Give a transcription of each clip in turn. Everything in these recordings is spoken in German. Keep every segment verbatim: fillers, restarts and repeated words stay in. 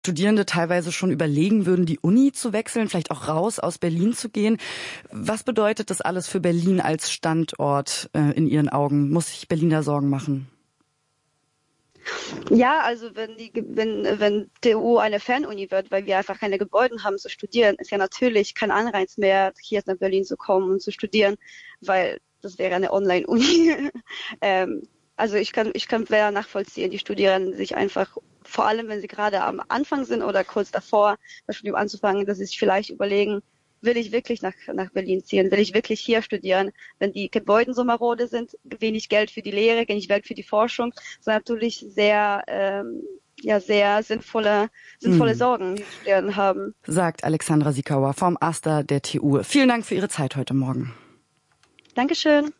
Studierende teilweise schon überlegen würden, die Uni zu wechseln, vielleicht auch raus aus Berlin zu gehen. Was bedeutet das alles für Berlin als Standort äh, in Ihren Augen? Muss sich Berlin da Sorgen machen? Ja, also wenn die, wenn, wenn T U eine Fernuni wird, weil wir einfach keine Gebäude haben zu studieren, ist ja natürlich kein Anreiz mehr, hier nach Berlin zu kommen und zu studieren, weil das wäre eine Online-Uni. ähm, also ich kann, ich kann sehr nachvollziehen, die Studierenden sich einfach, vor allem wenn sie gerade am Anfang sind oder kurz davor, das Studium anzufangen, dass sie sich vielleicht überlegen, will ich wirklich nach, nach Berlin ziehen? Will ich wirklich hier studieren? Wenn die Gebäude so marode sind, wenig Geld für die Lehre, wenig Geld für die Forschung, sind natürlich sehr, ähm, ja, sehr sinnvolle, sinnvolle hm. Sorgen, die Studierenden haben. Sagt Alexandra Siekauer vom AStA der T U. Vielen Dank für Ihre Zeit heute Morgen. Dankeschön.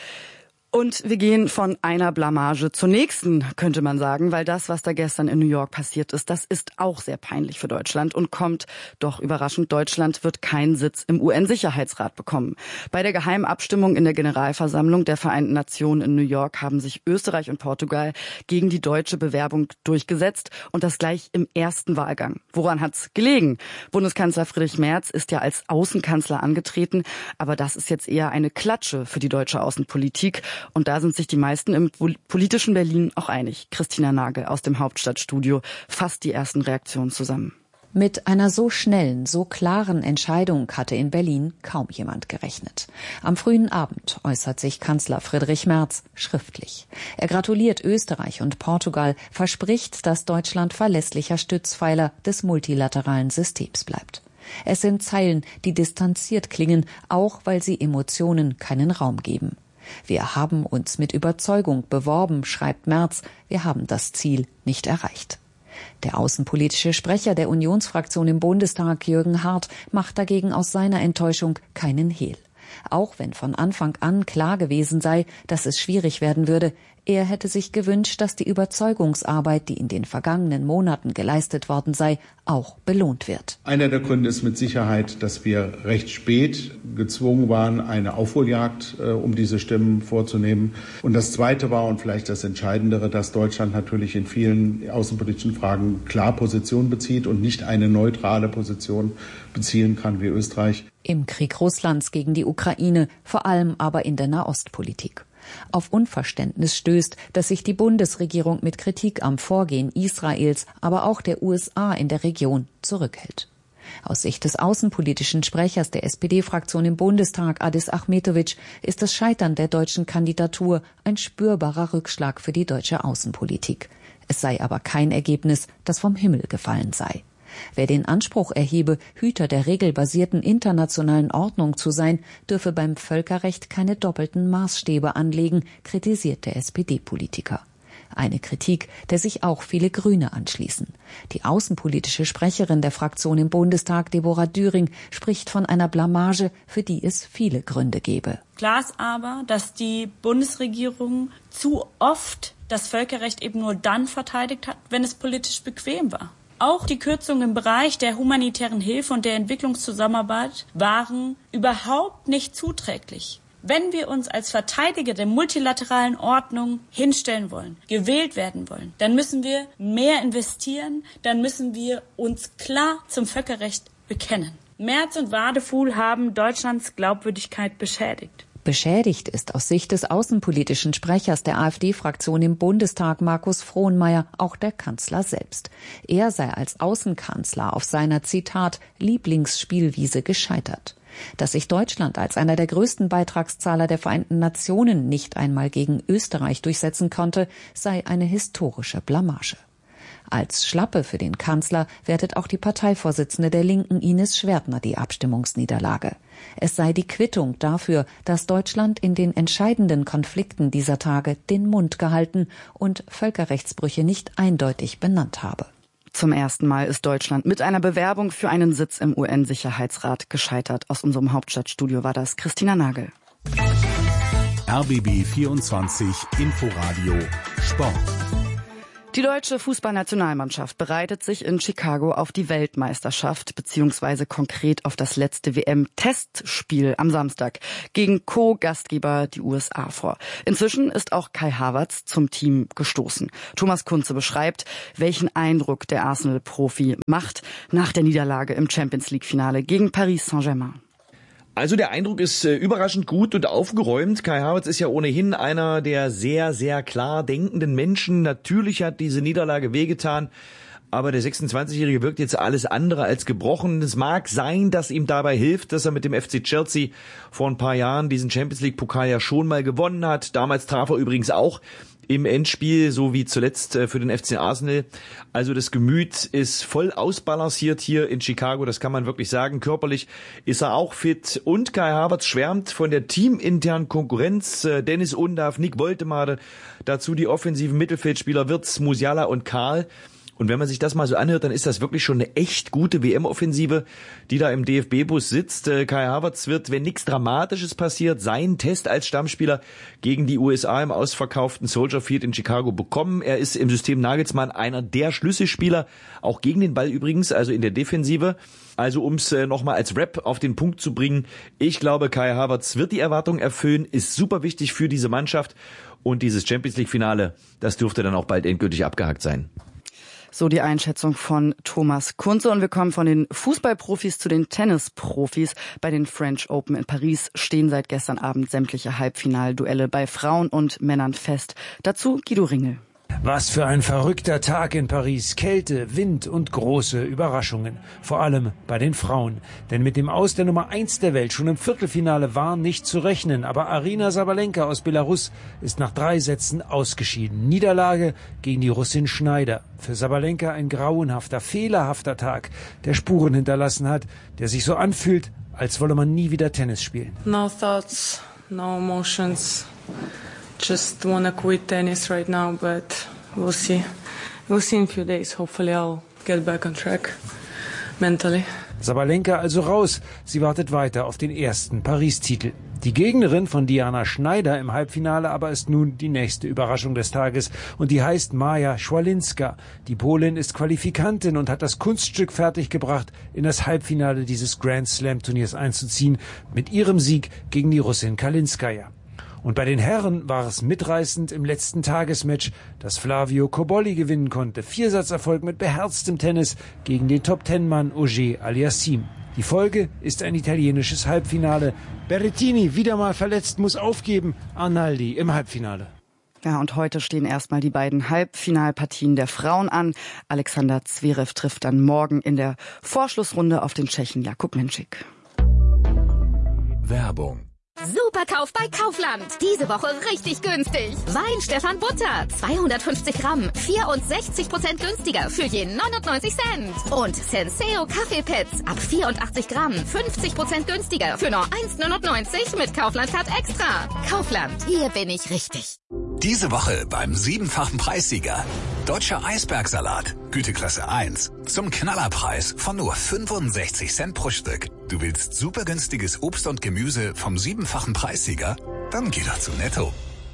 Und wir gehen von einer Blamage zur nächsten, könnte man sagen, weil das, was da gestern in New York passiert ist, das ist auch sehr peinlich für Deutschland und kommt doch überraschend. Deutschland wird keinen Sitz im U N-Sicherheitsrat bekommen. Bei der geheimen Abstimmung in der Generalversammlung der Vereinten Nationen in New York haben sich Österreich und Portugal gegen die deutsche Bewerbung durchgesetzt und das gleich im ersten Wahlgang. Woran hat's gelegen? Bundeskanzler Friedrich Merz ist ja als Außenkanzler angetreten, aber das ist jetzt eher eine Klatsche für die deutsche Außenpolitik. Und da sind sich die meisten im politischen Berlin auch einig. Christina Nagel aus dem Hauptstadtstudio fasst die ersten Reaktionen zusammen. Mit einer so schnellen, so klaren Entscheidung hatte in Berlin kaum jemand gerechnet. Am frühen Abend äußert sich Kanzler Friedrich Merz schriftlich. Er gratuliert Österreich und Portugal, verspricht, dass Deutschland verlässlicher Stützpfeiler des multilateralen Systems bleibt. Es sind Zeilen, die distanziert klingen, auch weil sie Emotionen keinen Raum geben. Wir haben uns mit Überzeugung beworben, schreibt Merz. Wir haben das Ziel nicht erreicht. Der außenpolitische Sprecher der Unionsfraktion im Bundestag, Jürgen Hart, macht dagegen aus seiner Enttäuschung keinen Hehl. Auch wenn von Anfang an klar gewesen sei, dass es schwierig werden würde, er hätte sich gewünscht, dass die Überzeugungsarbeit, die in den vergangenen Monaten geleistet worden sei, auch belohnt wird. Einer der Gründe ist mit Sicherheit, dass wir recht spät gezwungen waren, eine Aufholjagd äh, um diese Stimmen vorzunehmen. Und das Zweite war, und vielleicht das Entscheidendere, dass Deutschland natürlich in vielen außenpolitischen Fragen klar Position bezieht und nicht eine neutrale Position beziehen kann wie Österreich. Im Krieg Russlands gegen die Ukraine, vor allem aber in der Nahostpolitik. Auf Unverständnis stößt, dass sich die Bundesregierung mit Kritik am Vorgehen Israels, aber auch der U S A in der Region zurückhält. Aus Sicht des außenpolitischen Sprechers der S P D-Fraktion im Bundestag, Adis Ahmetovic, ist das Scheitern der deutschen Kandidatur ein spürbarer Rückschlag für die deutsche Außenpolitik. Es sei aber kein Ergebnis, das vom Himmel gefallen sei. Wer den Anspruch erhebe, Hüter der regelbasierten internationalen Ordnung zu sein, dürfe beim Völkerrecht keine doppelten Maßstäbe anlegen, kritisiert der S P D-Politiker. Eine Kritik, der sich auch viele Grüne anschließen. Die außenpolitische Sprecherin der Fraktion im Bundestag, Deborah Düring, spricht von einer Blamage, für die es viele Gründe gebe. Klar ist aber, dass die Bundesregierung zu oft das Völkerrecht eben nur dann verteidigt hat, wenn es politisch bequem war. Auch die Kürzungen im Bereich der humanitären Hilfe und der Entwicklungszusammenarbeit waren überhaupt nicht zuträglich. Wenn wir uns als Verteidiger der multilateralen Ordnung hinstellen wollen, gewählt werden wollen, dann müssen wir mehr investieren, dann müssen wir uns klar zum Völkerrecht bekennen. Merz und Wadefuhl haben Deutschlands Glaubwürdigkeit beschädigt. Beschädigt ist aus Sicht des außenpolitischen Sprechers der AfD-Fraktion im Bundestag, Markus Frohnmayer, auch der Kanzler selbst. Er sei als Außenkanzler auf seiner, Zitat, Lieblingsspielwiese gescheitert. Dass sich Deutschland als einer der größten Beitragszahler der Vereinten Nationen nicht einmal gegen Österreich durchsetzen konnte, sei eine historische Blamage. Als Schlappe für den Kanzler wertet auch die Parteivorsitzende der Linken, Ines Schwertner, die Abstimmungsniederlage. Es sei die Quittung dafür, dass Deutschland in den entscheidenden Konflikten dieser Tage den Mund gehalten und Völkerrechtsbrüche nicht eindeutig benannt habe. Zum ersten Mal ist Deutschland mit einer Bewerbung für einen Sitz im U N-Sicherheitsrat gescheitert. Aus unserem Hauptstadtstudio war das Christina Nagel. R B B vierundzwanzig Inforadio Sport. Die deutsche Fußballnationalmannschaft bereitet sich in Chicago auf die Weltmeisterschaft beziehungsweise konkret auf das letzte W M-Testspiel am Samstag gegen Co-Gastgeber die U S A vor. Inzwischen ist auch Kai Havertz zum Team gestoßen. Thomas Kunze beschreibt, welchen Eindruck der Arsenal-Profi macht nach der Niederlage im Champions-League-Finale gegen Paris Saint-Germain. Also der Eindruck ist äh, überraschend gut und aufgeräumt. Kai Havertz ist ja ohnehin einer der sehr, sehr klar denkenden Menschen. Natürlich hat diese Niederlage wehgetan, aber der sechsundzwanzigjährige wirkt jetzt alles andere als gebrochen. Es mag sein, dass ihm dabei hilft, dass er mit dem F C Chelsea vor ein paar Jahren diesen Champions-League-Pokal ja schon mal gewonnen hat. Damals traf er übrigens auch im Endspiel, so wie zuletzt für den F C Arsenal. Also das Gemüt ist voll ausbalanciert hier in Chicago, das kann man wirklich sagen. Körperlich ist er auch fit und Kai Havertz schwärmt von der teaminternen Konkurrenz. Dennis Undav, Nick Woltemade, dazu die offensiven Mittelfeldspieler Wirtz, Musiala und Karl. Und wenn man sich das mal so anhört, dann ist das wirklich schon eine echt gute W M-Offensive, die da im D F B-Bus sitzt. Kai Havertz wird, wenn nichts Dramatisches passiert, seinen Test als Stammspieler gegen die U S A im ausverkauften Soldier Field in Chicago bekommen. Er ist im System Nagelsmann einer der Schlüsselspieler, auch gegen den Ball übrigens, also in der Defensive. Also um es äh, nochmal als Rap auf den Punkt zu bringen, ich glaube, Kai Havertz wird die Erwartungen erfüllen, ist super wichtig für diese Mannschaft und dieses Champions-League-Finale, das dürfte dann auch bald endgültig abgehakt sein. So die Einschätzung von Thomas Kunze. Und wir kommen von den Fußballprofis zu den Tennisprofis. Bei den French Open in Paris stehen seit gestern Abend sämtliche Halbfinalduelle bei Frauen und Männern fest. Dazu Guido Ringel. Was für ein verrückter Tag in Paris. Kälte, Wind und große Überraschungen. Vor allem bei den Frauen. Denn mit dem Aus der Nummer eins der Welt schon im Viertelfinale war nicht zu rechnen. Aber Aryna Sabalenka aus Belarus ist nach drei Sätzen ausgeschieden. Niederlage gegen die Russin Schneider. Für Sabalenka ein grauenhafter, fehlerhafter Tag, der Spuren hinterlassen hat, der sich so anfühlt, als wolle man nie wieder Tennis spielen. No thoughts, no emotions. Just wanna quit tennis right now, but we'll see. We'll see in a few days. Hopefully I'll get back on track mentally. Sabalenka also raus. Sie wartet weiter auf den ersten Paris-Titel. Die Gegnerin von Diana Schneider im Halbfinale aber ist nun die nächste Überraschung des Tages. Und die heißt Maja Schwalinska. Die Polin ist Qualifikantin und hat das Kunststück fertiggebracht, in das Halbfinale dieses Grand Slam-Turniers einzuziehen, mit ihrem Sieg gegen die Russin Kalinskaya. Und bei den Herren war es mitreißend im letzten Tagesmatch, das Flavio Cobolli gewinnen konnte. Viersatzerfolg mit beherztem Tennis gegen den Top-Ten-Mann Auger Aliassime. Die Folge ist ein italienisches Halbfinale. Berrettini, wieder mal verletzt, muss aufgeben. Arnaldi im Halbfinale. Ja, und heute stehen erstmal die beiden Halbfinalpartien der Frauen an. Alexander Zverev trifft dann morgen in der Vorschlussrunde auf den Tschechen Jakub Menšík. Werbung. Superkauf bei Kaufland. Diese Woche richtig günstig. Wein Stefan Butter. zweihundertfünfzig Gramm. vierundsechzig Prozent günstiger für je neunundneunzig Cent. Und Senseo Kaffeepads ab vierundachtzig Gramm. fünfzig Prozent günstiger für nur eins neunundneunzig mit Kaufland-Card extra. Kaufland. Hier bin ich richtig. Diese Woche beim siebenfachen Preissieger. Deutscher Eisbergsalat. Güteklasse eins. Zum Knallerpreis von nur fünfundsechzig Cent pro Stück. Du willst super günstiges Obst und Gemüse vom siebenfachen Preissieger? Dann geh doch zu Netto.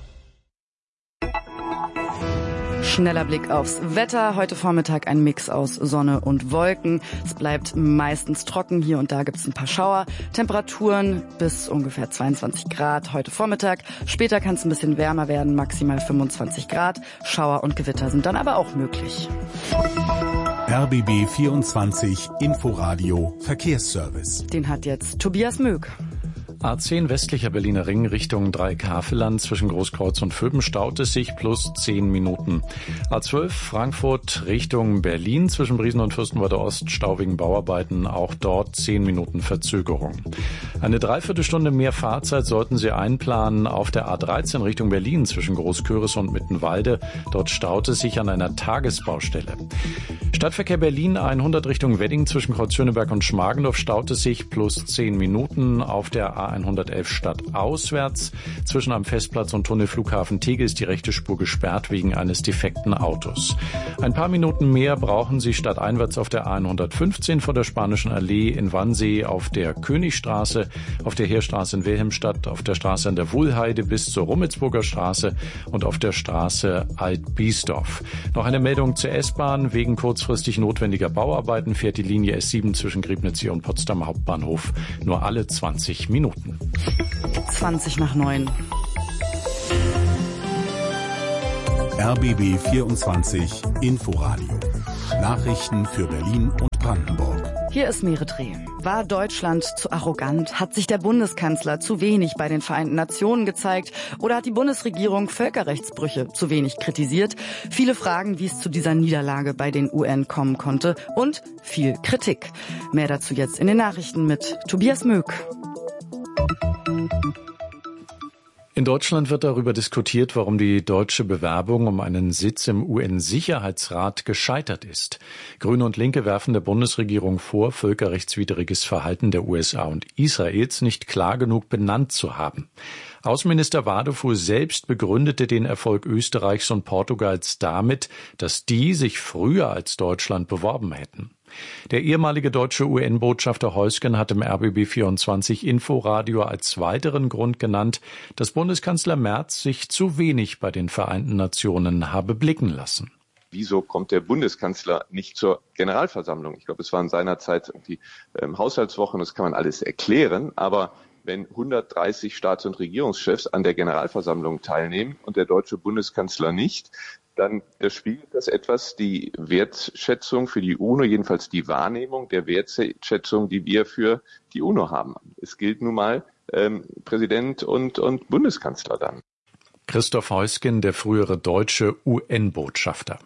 Schneller Blick aufs Wetter. Heute Vormittag ein Mix aus Sonne und Wolken. Es bleibt meistens trocken. Hier und da gibt es ein paar Schauer. Temperaturen bis ungefähr zweiundzwanzig Grad heute Vormittag. Später kann es ein bisschen wärmer werden, maximal fünfundzwanzig Grad. Schauer und Gewitter sind dann aber auch möglich. R B B vierundzwanzig Inforadio Verkehrsservice. Den hat jetzt Tobias Mög. A zehn westlicher Berliner Ring Richtung Dreieck-Havelland zwischen Großkreuz und Vöben staut es sich plus zehn Minuten. A zwölf Frankfurt Richtung Berlin zwischen Briesen und Fürstenwalde Ost Stau wegen Bauarbeiten, auch dort zehn Minuten Verzögerung. Eine Dreiviertelstunde mehr Fahrzeit sollten Sie einplanen auf der A dreizehn Richtung Berlin zwischen Großköris und Mittenwalde. Dort staut es sich an einer Tagesbaustelle. Stadtverkehr Berlin hundert Richtung Wedding zwischen Kreuz Schöneberg und Schmargendorf staut es sich plus zehn Minuten. Auf der A A hundertelf stadtauswärts. Zwischen am Festplatz und Tunnelflughafen Tegel ist die rechte Spur gesperrt wegen eines defekten Autos. Ein paar Minuten mehr brauchen Sie stadteinwärts auf der A hundertfünfzehn vor der Spanischen Allee in Wannsee, auf der Königstraße, auf der Heerstraße in Wilhelmstadt, auf der Straße an der Wuhlheide bis zur Rummelsburger Straße und auf der Straße Alt-Biesdorf. Noch eine Meldung zur S-Bahn. Wegen kurzfristig notwendiger Bauarbeiten fährt die Linie S sieben zwischen Griebnitzsee und Potsdamer Hauptbahnhof nur alle zwanzig Minuten. zwanzig nach neun. R B B vierundzwanzig Inforadio. Nachrichten für Berlin und Brandenburg. Hier ist Merit Reh. War Deutschland zu arrogant? Hat sich der Bundeskanzler zu wenig bei den Vereinten Nationen gezeigt? Oder hat die Bundesregierung Völkerrechtsbrüche zu wenig kritisiert? Viele Fragen, wie es zu dieser Niederlage bei den U N kommen konnte. Und viel Kritik. Mehr dazu jetzt in den Nachrichten mit Tobias Möck. In Deutschland wird darüber diskutiert, warum die deutsche Bewerbung um einen Sitz im U N-Sicherheitsrat gescheitert ist. Grüne und Linke werfen der Bundesregierung vor, völkerrechtswidriges Verhalten der U S A und Israels nicht klar genug benannt zu haben. Außenminister Wadefuhl selbst begründete den Erfolg Österreichs und Portugals damit, dass die sich früher als Deutschland beworben hätten. Der ehemalige deutsche U N-Botschafter Heusgen hat im R B B vierundzwanzig Inforadio als weiteren Grund genannt, dass Bundeskanzler Merz sich zu wenig bei den Vereinten Nationen habe blicken lassen. Wieso kommt der Bundeskanzler nicht zur Generalversammlung? Ich glaube, es waren seinerzeit irgendwie ähm, Haushaltswochen, das kann man alles erklären, aber wenn hundertdreißig Staats- und Regierungschefs an der Generalversammlung teilnehmen und der deutsche Bundeskanzler nicht, dann spiegelt das etwas die Wertschätzung für die UNO, jedenfalls die Wahrnehmung der Wertschätzung, die wir für die UNO haben. Es gilt nun mal ähm, Präsident und, und Bundeskanzler dann. Christoph Heusgen, der frühere deutsche U N-Botschafter.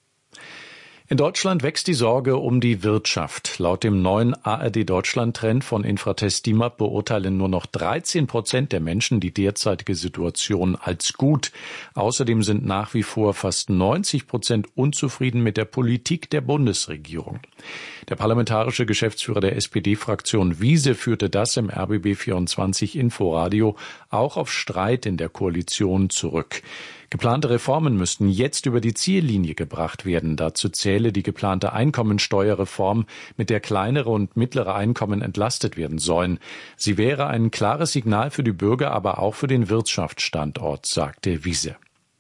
In Deutschland wächst die Sorge um die Wirtschaft. Laut dem neuen A R D-Deutschland-Trend von Infratest DIMAP beurteilen nur noch dreizehn Prozent der Menschen die derzeitige Situation als gut. Außerdem sind nach wie vor fast neunzig Prozent unzufrieden mit der Politik der Bundesregierung. Der parlamentarische Geschäftsführer der S P D-Fraktion Wiese führte das im R B B vierundzwanzig Inforadio auch auf Streit in der Koalition zurück. Geplante Reformen müssten jetzt über die Ziellinie gebracht werden. Dazu zähle die geplante Einkommensteuerreform, mit der kleinere und mittlere Einkommen entlastet werden sollen. Sie wäre ein klares Signal für die Bürger, aber auch für den Wirtschaftsstandort, sagte Wiese.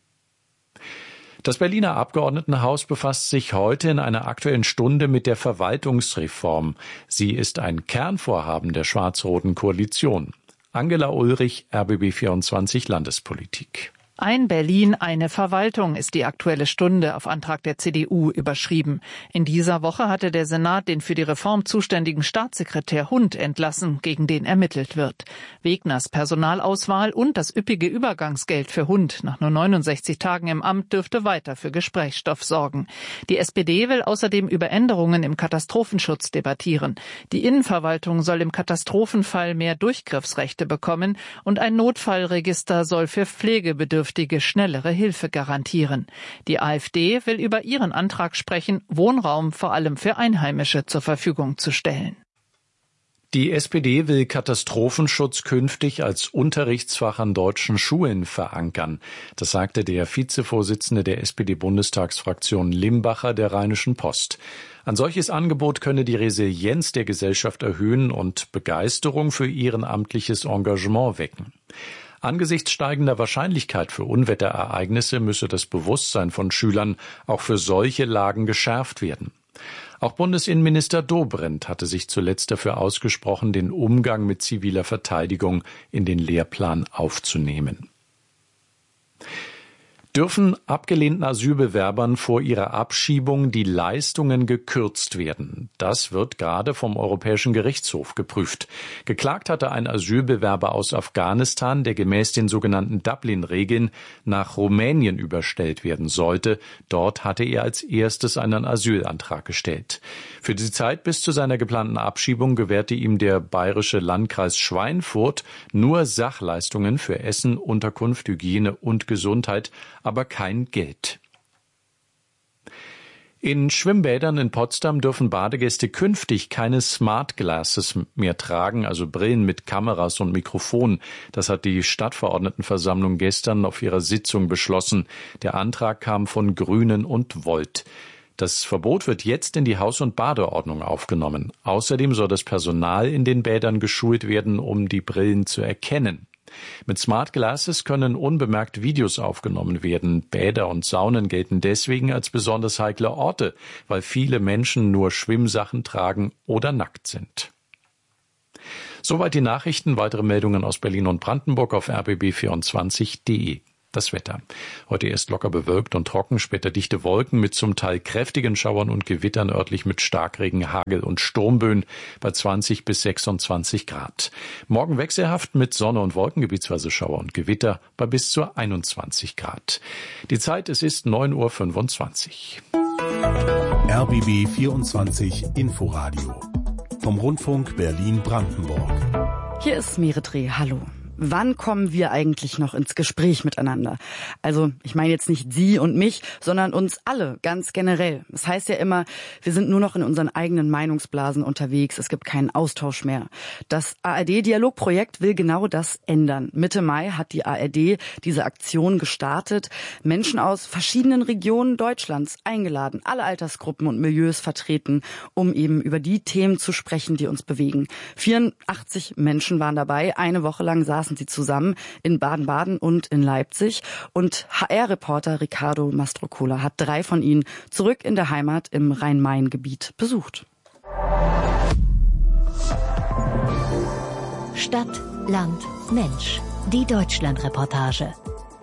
Das Berliner Abgeordnetenhaus befasst sich heute in einer Aktuellen Stunde mit der Verwaltungsreform. Sie ist ein Kernvorhaben der schwarz-roten Koalition. Angela Ulrich, R B B vierundzwanzig Landespolitik. Ein Berlin, eine Verwaltung ist die Aktuelle Stunde auf Antrag der C D U überschrieben. In dieser Woche hatte der Senat den für die Reform zuständigen Staatssekretär Hund entlassen, gegen den ermittelt wird. Wegners Personalauswahl und das üppige Übergangsgeld für Hund nach nur neunundsechzig Tagen im Amt dürfte weiter für Gesprächsstoff sorgen. Die S P D will außerdem über Änderungen im Katastrophenschutz debattieren. Die Innenverwaltung soll im Katastrophenfall mehr Durchgriffsrechte bekommen und ein Notfallregister soll für Pflegebedürftige schnellere Hilfe garantieren. Die AfD will über ihren Antrag sprechen, Wohnraum vor allem für Einheimische zur Verfügung zu stellen. Die S P D will Katastrophenschutz künftig als Unterrichtsfach an deutschen Schulen verankern. Das sagte der Vizevorsitzende der S P D-Bundestagsfraktion Limbacher der Rheinischen Post. Ein solches Angebot könne die Resilienz der Gesellschaft erhöhen und Begeisterung für ehrenamtliches Engagement wecken. Angesichts steigender Wahrscheinlichkeit für Unwetterereignisse müsse das Bewusstsein von Schülern auch für solche Lagen geschärft werden. Auch Bundesinnenminister Dobrindt hatte sich zuletzt dafür ausgesprochen, den Umgang mit ziviler Verteidigung in den Lehrplan aufzunehmen. Dürfen abgelehnten Asylbewerbern vor ihrer Abschiebung die Leistungen gekürzt werden? Das wird gerade vom Europäischen Gerichtshof geprüft. Geklagt hatte ein Asylbewerber aus Afghanistan, der gemäß den sogenannten Dublin-Regeln nach Rumänien überstellt werden sollte. Dort hatte er als erstes einen Asylantrag gestellt. Für die Zeit bis zu seiner geplanten Abschiebung gewährte ihm der bayerische Landkreis Schweinfurt nur Sachleistungen für Essen, Unterkunft, Hygiene und Gesundheit, aber kein Geld. In Schwimmbädern in Potsdam dürfen Badegäste künftig keine Smart Glasses mehr tragen, also Brillen mit Kameras und Mikrofon. Das hat die Stadtverordnetenversammlung gestern auf ihrer Sitzung beschlossen. Der Antrag kam von Grünen und Volt. Das Verbot wird jetzt in die Haus- und Badeordnung aufgenommen. Außerdem soll das Personal in den Bädern geschult werden, um die Brillen zu erkennen. Mit Smart Glasses können unbemerkt Videos aufgenommen werden. Bäder und Saunen gelten deswegen als besonders heikle Orte, weil viele Menschen nur Schwimmsachen tragen oder nackt sind. Soweit die Nachrichten. Weitere Meldungen aus Berlin und Brandenburg auf r b b vierundzwanzig punkt d e. Das Wetter. Heute erst locker bewölkt und trocken, später dichte Wolken mit zum Teil kräftigen Schauern und Gewittern, örtlich mit Starkregen, Hagel und Sturmböen bei zwanzig bis sechsundzwanzig Grad. Morgen wechselhaft mit Sonne und Wolken, gebietsweise Schauer und Gewitter bei bis zu einundzwanzig Grad. Die Zeit, es ist neun Uhr fünfundzwanzig. R B B vierundzwanzig Inforadio vom Rundfunk Berlin-Brandenburg. Hier ist Meredre, hallo. Wann kommen wir eigentlich noch ins Gespräch miteinander? Also, ich meine jetzt nicht Sie und mich, sondern uns alle, ganz generell. Es heißt ja immer, wir sind nur noch in unseren eigenen Meinungsblasen unterwegs, es gibt keinen Austausch mehr. Das A R D-Dialogprojekt will genau das ändern. Mitte Mai hat die A R D diese Aktion gestartet, Menschen aus verschiedenen Regionen Deutschlands eingeladen, alle Altersgruppen und Milieus vertreten, um eben über die Themen zu sprechen, die uns bewegen. vierundachtzig Menschen waren dabei, eine Woche lang saßen sie zusammen in Baden-Baden und in Leipzig. Und H R-Reporter Ricardo Mastrocola hat drei von ihnen zurück in der Heimat im Rhein-Main-Gebiet besucht. Stadt, Land, Mensch. Die Deutschland-Reportage.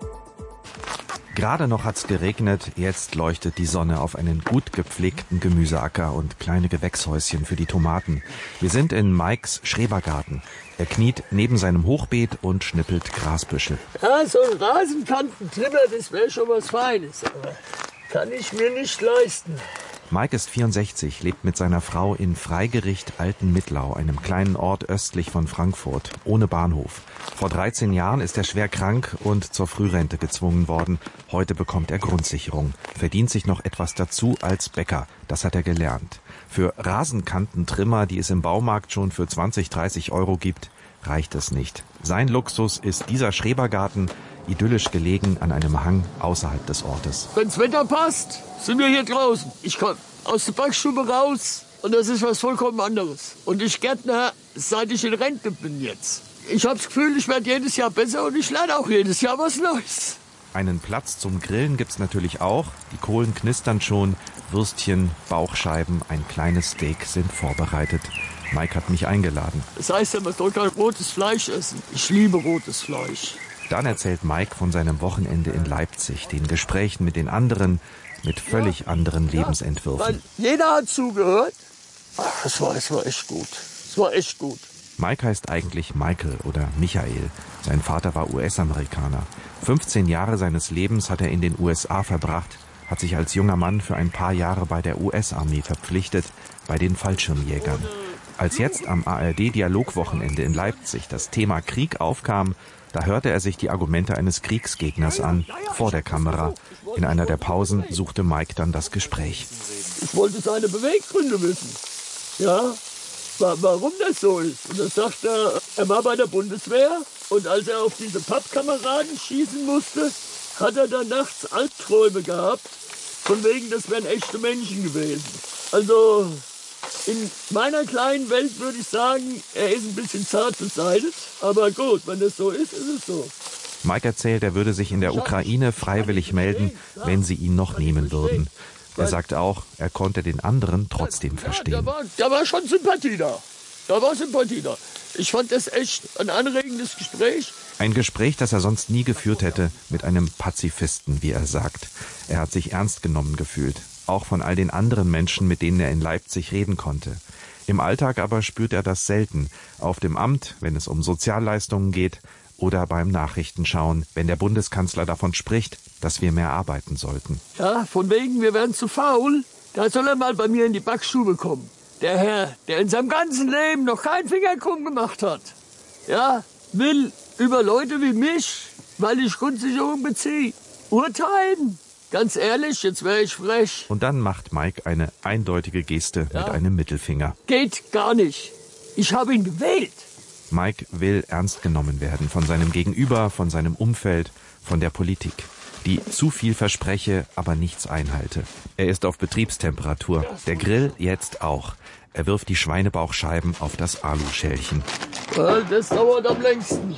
Gerade noch hat's geregnet, jetzt leuchtet die Sonne auf einen gut gepflegten Gemüseacker und kleine Gewächshäuschen für die Tomaten. Wir sind in Mikes Schrebergarten. Er kniet neben seinem Hochbeet und schnippelt Grasbüschel. Ja, so ein Rasenkantentrimmer, das wäre schon was Feines, aber kann ich mir nicht leisten. Mike ist vierundsechzig, lebt mit seiner Frau in Freigericht Altenmittlau, einem kleinen Ort östlich von Frankfurt, ohne Bahnhof. Vor dreizehn Jahren ist er schwer krank und zur Frührente gezwungen worden. Heute bekommt er Grundsicherung, verdient sich noch etwas dazu als Bäcker. Das hat er gelernt. Für Rasenkantentrimmer, die es im Baumarkt schon für zwanzig, dreißig Euro gibt, reicht es nicht. Sein Luxus ist dieser Schrebergarten, idyllisch gelegen an einem Hang außerhalb des Ortes. Wenn's Wetter passt, sind wir hier draußen. Ich komme aus der Backstube raus und das ist was vollkommen anderes. Und ich Gärtner, seit ich in Rente bin jetzt. Ich habe das Gefühl, ich werde jedes Jahr besser und ich lerne auch jedes Jahr was Neues. Einen Platz zum Grillen gibt's natürlich auch. Die Kohlen knistern schon, Würstchen, Bauchscheiben, ein kleines Steak sind vorbereitet. Mike hat mich eingeladen. Das heißt ja, man soll kein rotes Fleisch essen. Ich liebe rotes Fleisch. Dann erzählt Mike von seinem Wochenende in Leipzig, den Gesprächen mit den anderen, mit völlig ja, anderen Lebensentwürfen. Ja, jeder hat zugehört. Ach, das war, das war echt gut. Das war echt gut. Mike heißt eigentlich Michael oder Michael. Sein Vater war U S-Amerikaner. fünfzehn Jahre seines Lebens hat er in den U S A verbracht, hat sich als junger Mann für ein paar Jahre bei der U S-Armee verpflichtet, bei den Fallschirmjägern. Als jetzt am A R D-Dialogwochenende in Leipzig das Thema Krieg aufkam, da hörte er sich die Argumente eines Kriegsgegners an, vor der Kamera. In einer der Pausen suchte Mike dann das Gespräch. Ich wollte seine Beweggründe wissen. Ja, warum das so ist. Und dann sagt er, er war bei der Bundeswehr und als er auf diese Pappkameraden schießen musste, hat er dann nachts Albträume gehabt, von wegen, das wären echte Menschen gewesen. Also in meiner kleinen Welt würde ich sagen, er ist ein bisschen zart beseitigt. Aber gut, wenn das so ist, ist es so. Mike erzählt, er würde sich in der Ukraine freiwillig melden, wenn sie ihn noch nehmen würden. Er sagt auch, er konnte den anderen trotzdem verstehen. Ja, da, war, da war schon Sympathie da. Da war Sympathie da. Ich fand das echt ein anregendes Gespräch. Ein Gespräch, das er sonst nie geführt hätte, mit einem Pazifisten, wie er sagt. Er hat sich ernst genommen gefühlt. Auch von all den anderen Menschen, mit denen er in Leipzig reden konnte. Im Alltag aber spürt er das selten. Auf dem Amt, wenn es um Sozialleistungen geht, oder beim Nachrichtenschauen, wenn der Bundeskanzler davon spricht, dass wir mehr arbeiten sollten. Ja, von wegen, wir werden zu faul. Da soll er mal bei mir in die Backstube kommen. Der Herr, der in seinem ganzen Leben noch keinen Finger krumm gemacht hat, ja, will über Leute wie mich, weil ich Grundsicherung beziehe, urteilen. Ganz ehrlich, jetzt wäre ich frech. Und dann macht Mike eine eindeutige Geste ja. mit einem Mittelfinger. Geht gar nicht. Ich habe ihn gewählt. Mike will ernst genommen werden von seinem Gegenüber, von seinem Umfeld, von der Politik, die zu viel verspreche, aber nichts einhalte. Er ist auf Betriebstemperatur. Der Grill jetzt auch. Er wirft die Schweinebauchscheiben auf das Aluschälchen. Das dauert am längsten.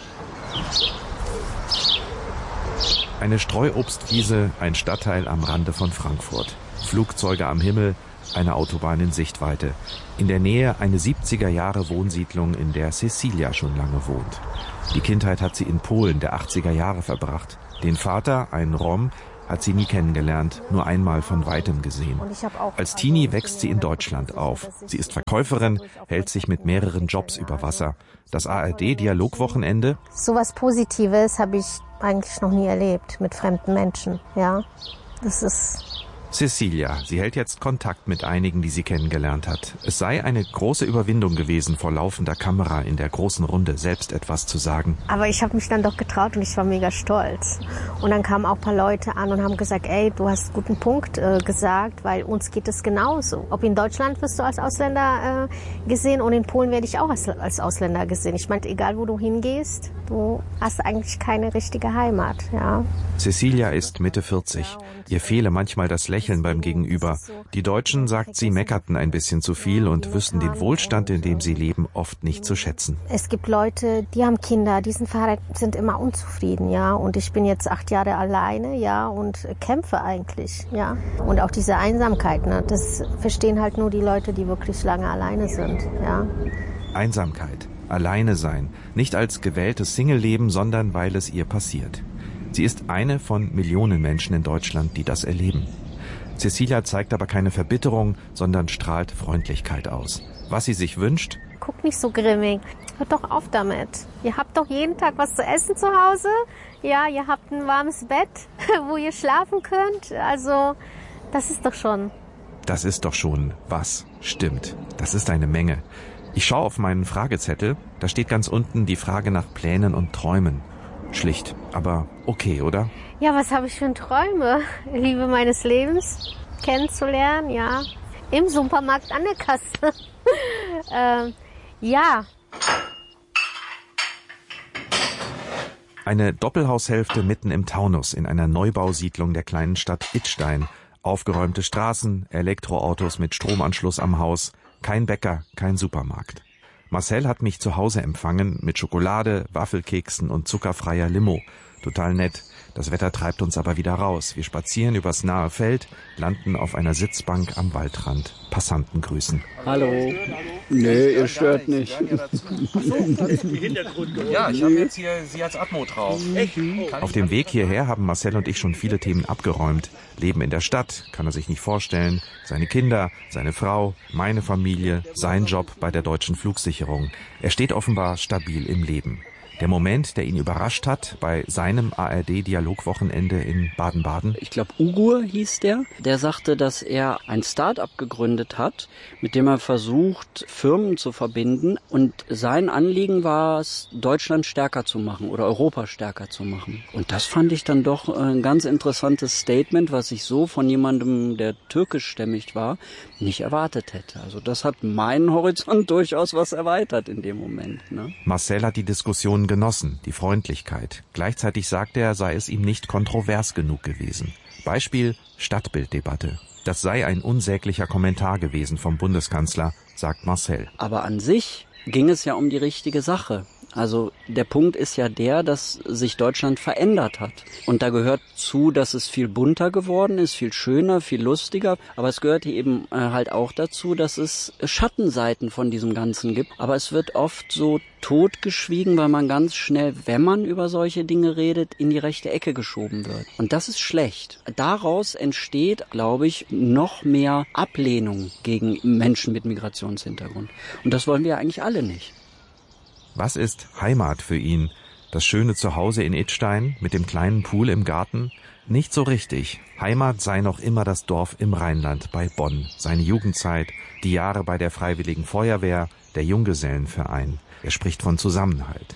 Eine Streuobstwiese, ein Stadtteil am Rande von Frankfurt. Flugzeuge am Himmel, eine Autobahn in Sichtweite. In der Nähe eine siebziger Jahre Wohnsiedlung, in der Cecilia schon lange wohnt. Die Kindheit hat sie in Polen der achtziger Jahre verbracht. Den Vater, einen Rom, hat sie nie kennengelernt, nur einmal von Weitem gesehen. Als Teenie wächst sie in Deutschland auf. Sie ist Verkäuferin, hält sich mit mehreren Jobs über Wasser. Das A R D-Dialogwochenende? So was Positives habe ich eigentlich noch nie erlebt mit fremden Menschen. Ja, das ist... Cecilia, sie hält jetzt Kontakt mit einigen, die sie kennengelernt hat. Es sei eine große Überwindung gewesen, vor laufender Kamera in der großen Runde selbst etwas zu sagen. Aber ich habe mich dann doch getraut und ich war mega stolz. Und dann kamen auch ein paar Leute an und haben gesagt, ey, du hast einen guten Punkt äh, gesagt, weil uns geht es genauso. Ob in Deutschland wirst du als Ausländer äh, gesehen und in Polen werde ich auch als, als Ausländer gesehen. Ich meine, egal wo du hingehst, du hast eigentlich keine richtige Heimat. Ja. Cecilia ist Mitte vierzig. Ihr fehle manchmal das Lächeln beim Gegenüber. Die Deutschen, sagt sie, meckerten ein bisschen zu viel und wüssten den Wohlstand, in dem sie leben, oft nicht zu schätzen. Es gibt Leute, die haben Kinder, die sind verheiratet, sind immer unzufrieden, ja. Und ich bin jetzt acht Jahre alleine, ja, und kämpfe eigentlich, ja. Und auch diese Einsamkeit, ne, das verstehen halt nur die Leute, die wirklich lange alleine sind, ja. Einsamkeit, alleine sein, nicht als gewähltes Single-Leben, sondern weil es ihr passiert. Sie ist eine von Millionen Menschen in Deutschland, die das erleben. Cecilia zeigt aber keine Verbitterung, sondern strahlt Freundlichkeit aus. Was sie sich wünscht? Guck nicht so grimmig. Hört doch auf damit. Ihr habt doch jeden Tag was zu essen zu Hause. Ja, ihr habt ein warmes Bett, wo ihr schlafen könnt. Also, das ist doch schon. Das ist doch schon was. Stimmt. Das ist eine Menge. Ich schaue auf meinen Fragezettel. Da steht ganz unten die Frage nach Plänen und Träumen. Schlicht, aber okay, oder? Ja, was habe ich für Träume? Liebe meines Lebens kennenzulernen, ja. Im Supermarkt an der Kasse. ähm, ja. Eine Doppelhaushälfte mitten im Taunus in einer Neubausiedlung der kleinen Stadt Idstein. Aufgeräumte Straßen, Elektroautos mit Stromanschluss am Haus. Kein Bäcker, kein Supermarkt. Marcel hat mich zu Hause empfangen mit Schokolade, Waffelkeksen und zuckerfreier Limo. Total nett. Das Wetter treibt uns aber wieder raus. Wir spazieren übers nahe Feld, landen auf einer Sitzbank am Waldrand. Passanten grüßen. Hallo. Nee, ihr stört nicht. Ja, ich habe jetzt hier Sie als Atmo drauf. Auf dem Weg hierher haben Marcel und ich schon viele Themen abgeräumt. Leben in der Stadt, kann er sich nicht vorstellen. Seine Kinder, seine Frau, meine Familie, sein Job bei der Deutschen Flugsicherung. Er steht offenbar stabil im Leben. Der Moment, der ihn überrascht hat bei seinem A R D-Dialogwochenende in Baden-Baden? Ich glaube, Ugur hieß der. Der sagte, dass er ein Start-up gegründet hat, mit dem er versucht, Firmen zu verbinden. Und sein Anliegen war es, Deutschland stärker zu machen oder Europa stärker zu machen. Und das fand ich dann doch ein ganz interessantes Statement, was ich so von jemandem, der türkischstämmig war, nicht erwartet hätte. Also das hat meinen Horizont durchaus was erweitert in dem Moment. Ne? Marcel hat die Diskussion genossen, die Freundlichkeit. Gleichzeitig sagte er, sei es ihm nicht kontrovers genug gewesen. Beispiel Stadtbilddebatte. Das sei ein unsäglicher Kommentar gewesen vom Bundeskanzler, sagt Marcel. Aber an sich ging es ja um die richtige Sache. Also der Punkt ist ja der, dass sich Deutschland verändert hat. Und da gehört zu, dass es viel bunter geworden ist, viel schöner, viel lustiger. Aber es gehört eben halt auch dazu, dass es Schattenseiten von diesem Ganzen gibt. Aber es wird oft so totgeschwiegen, weil man ganz schnell, wenn man über solche Dinge redet, in die rechte Ecke geschoben wird. Und das ist schlecht. Daraus entsteht, glaube ich, noch mehr Ablehnung gegen Menschen mit Migrationshintergrund. Und das wollen wir eigentlich alle nicht. Was ist Heimat für ihn? Das schöne Zuhause in Idstein mit dem kleinen Pool im Garten? Nicht so richtig. Heimat sei noch immer das Dorf im Rheinland bei Bonn. Seine Jugendzeit, die Jahre bei der Freiwilligen Feuerwehr, der Junggesellenverein. Er spricht von Zusammenhalt.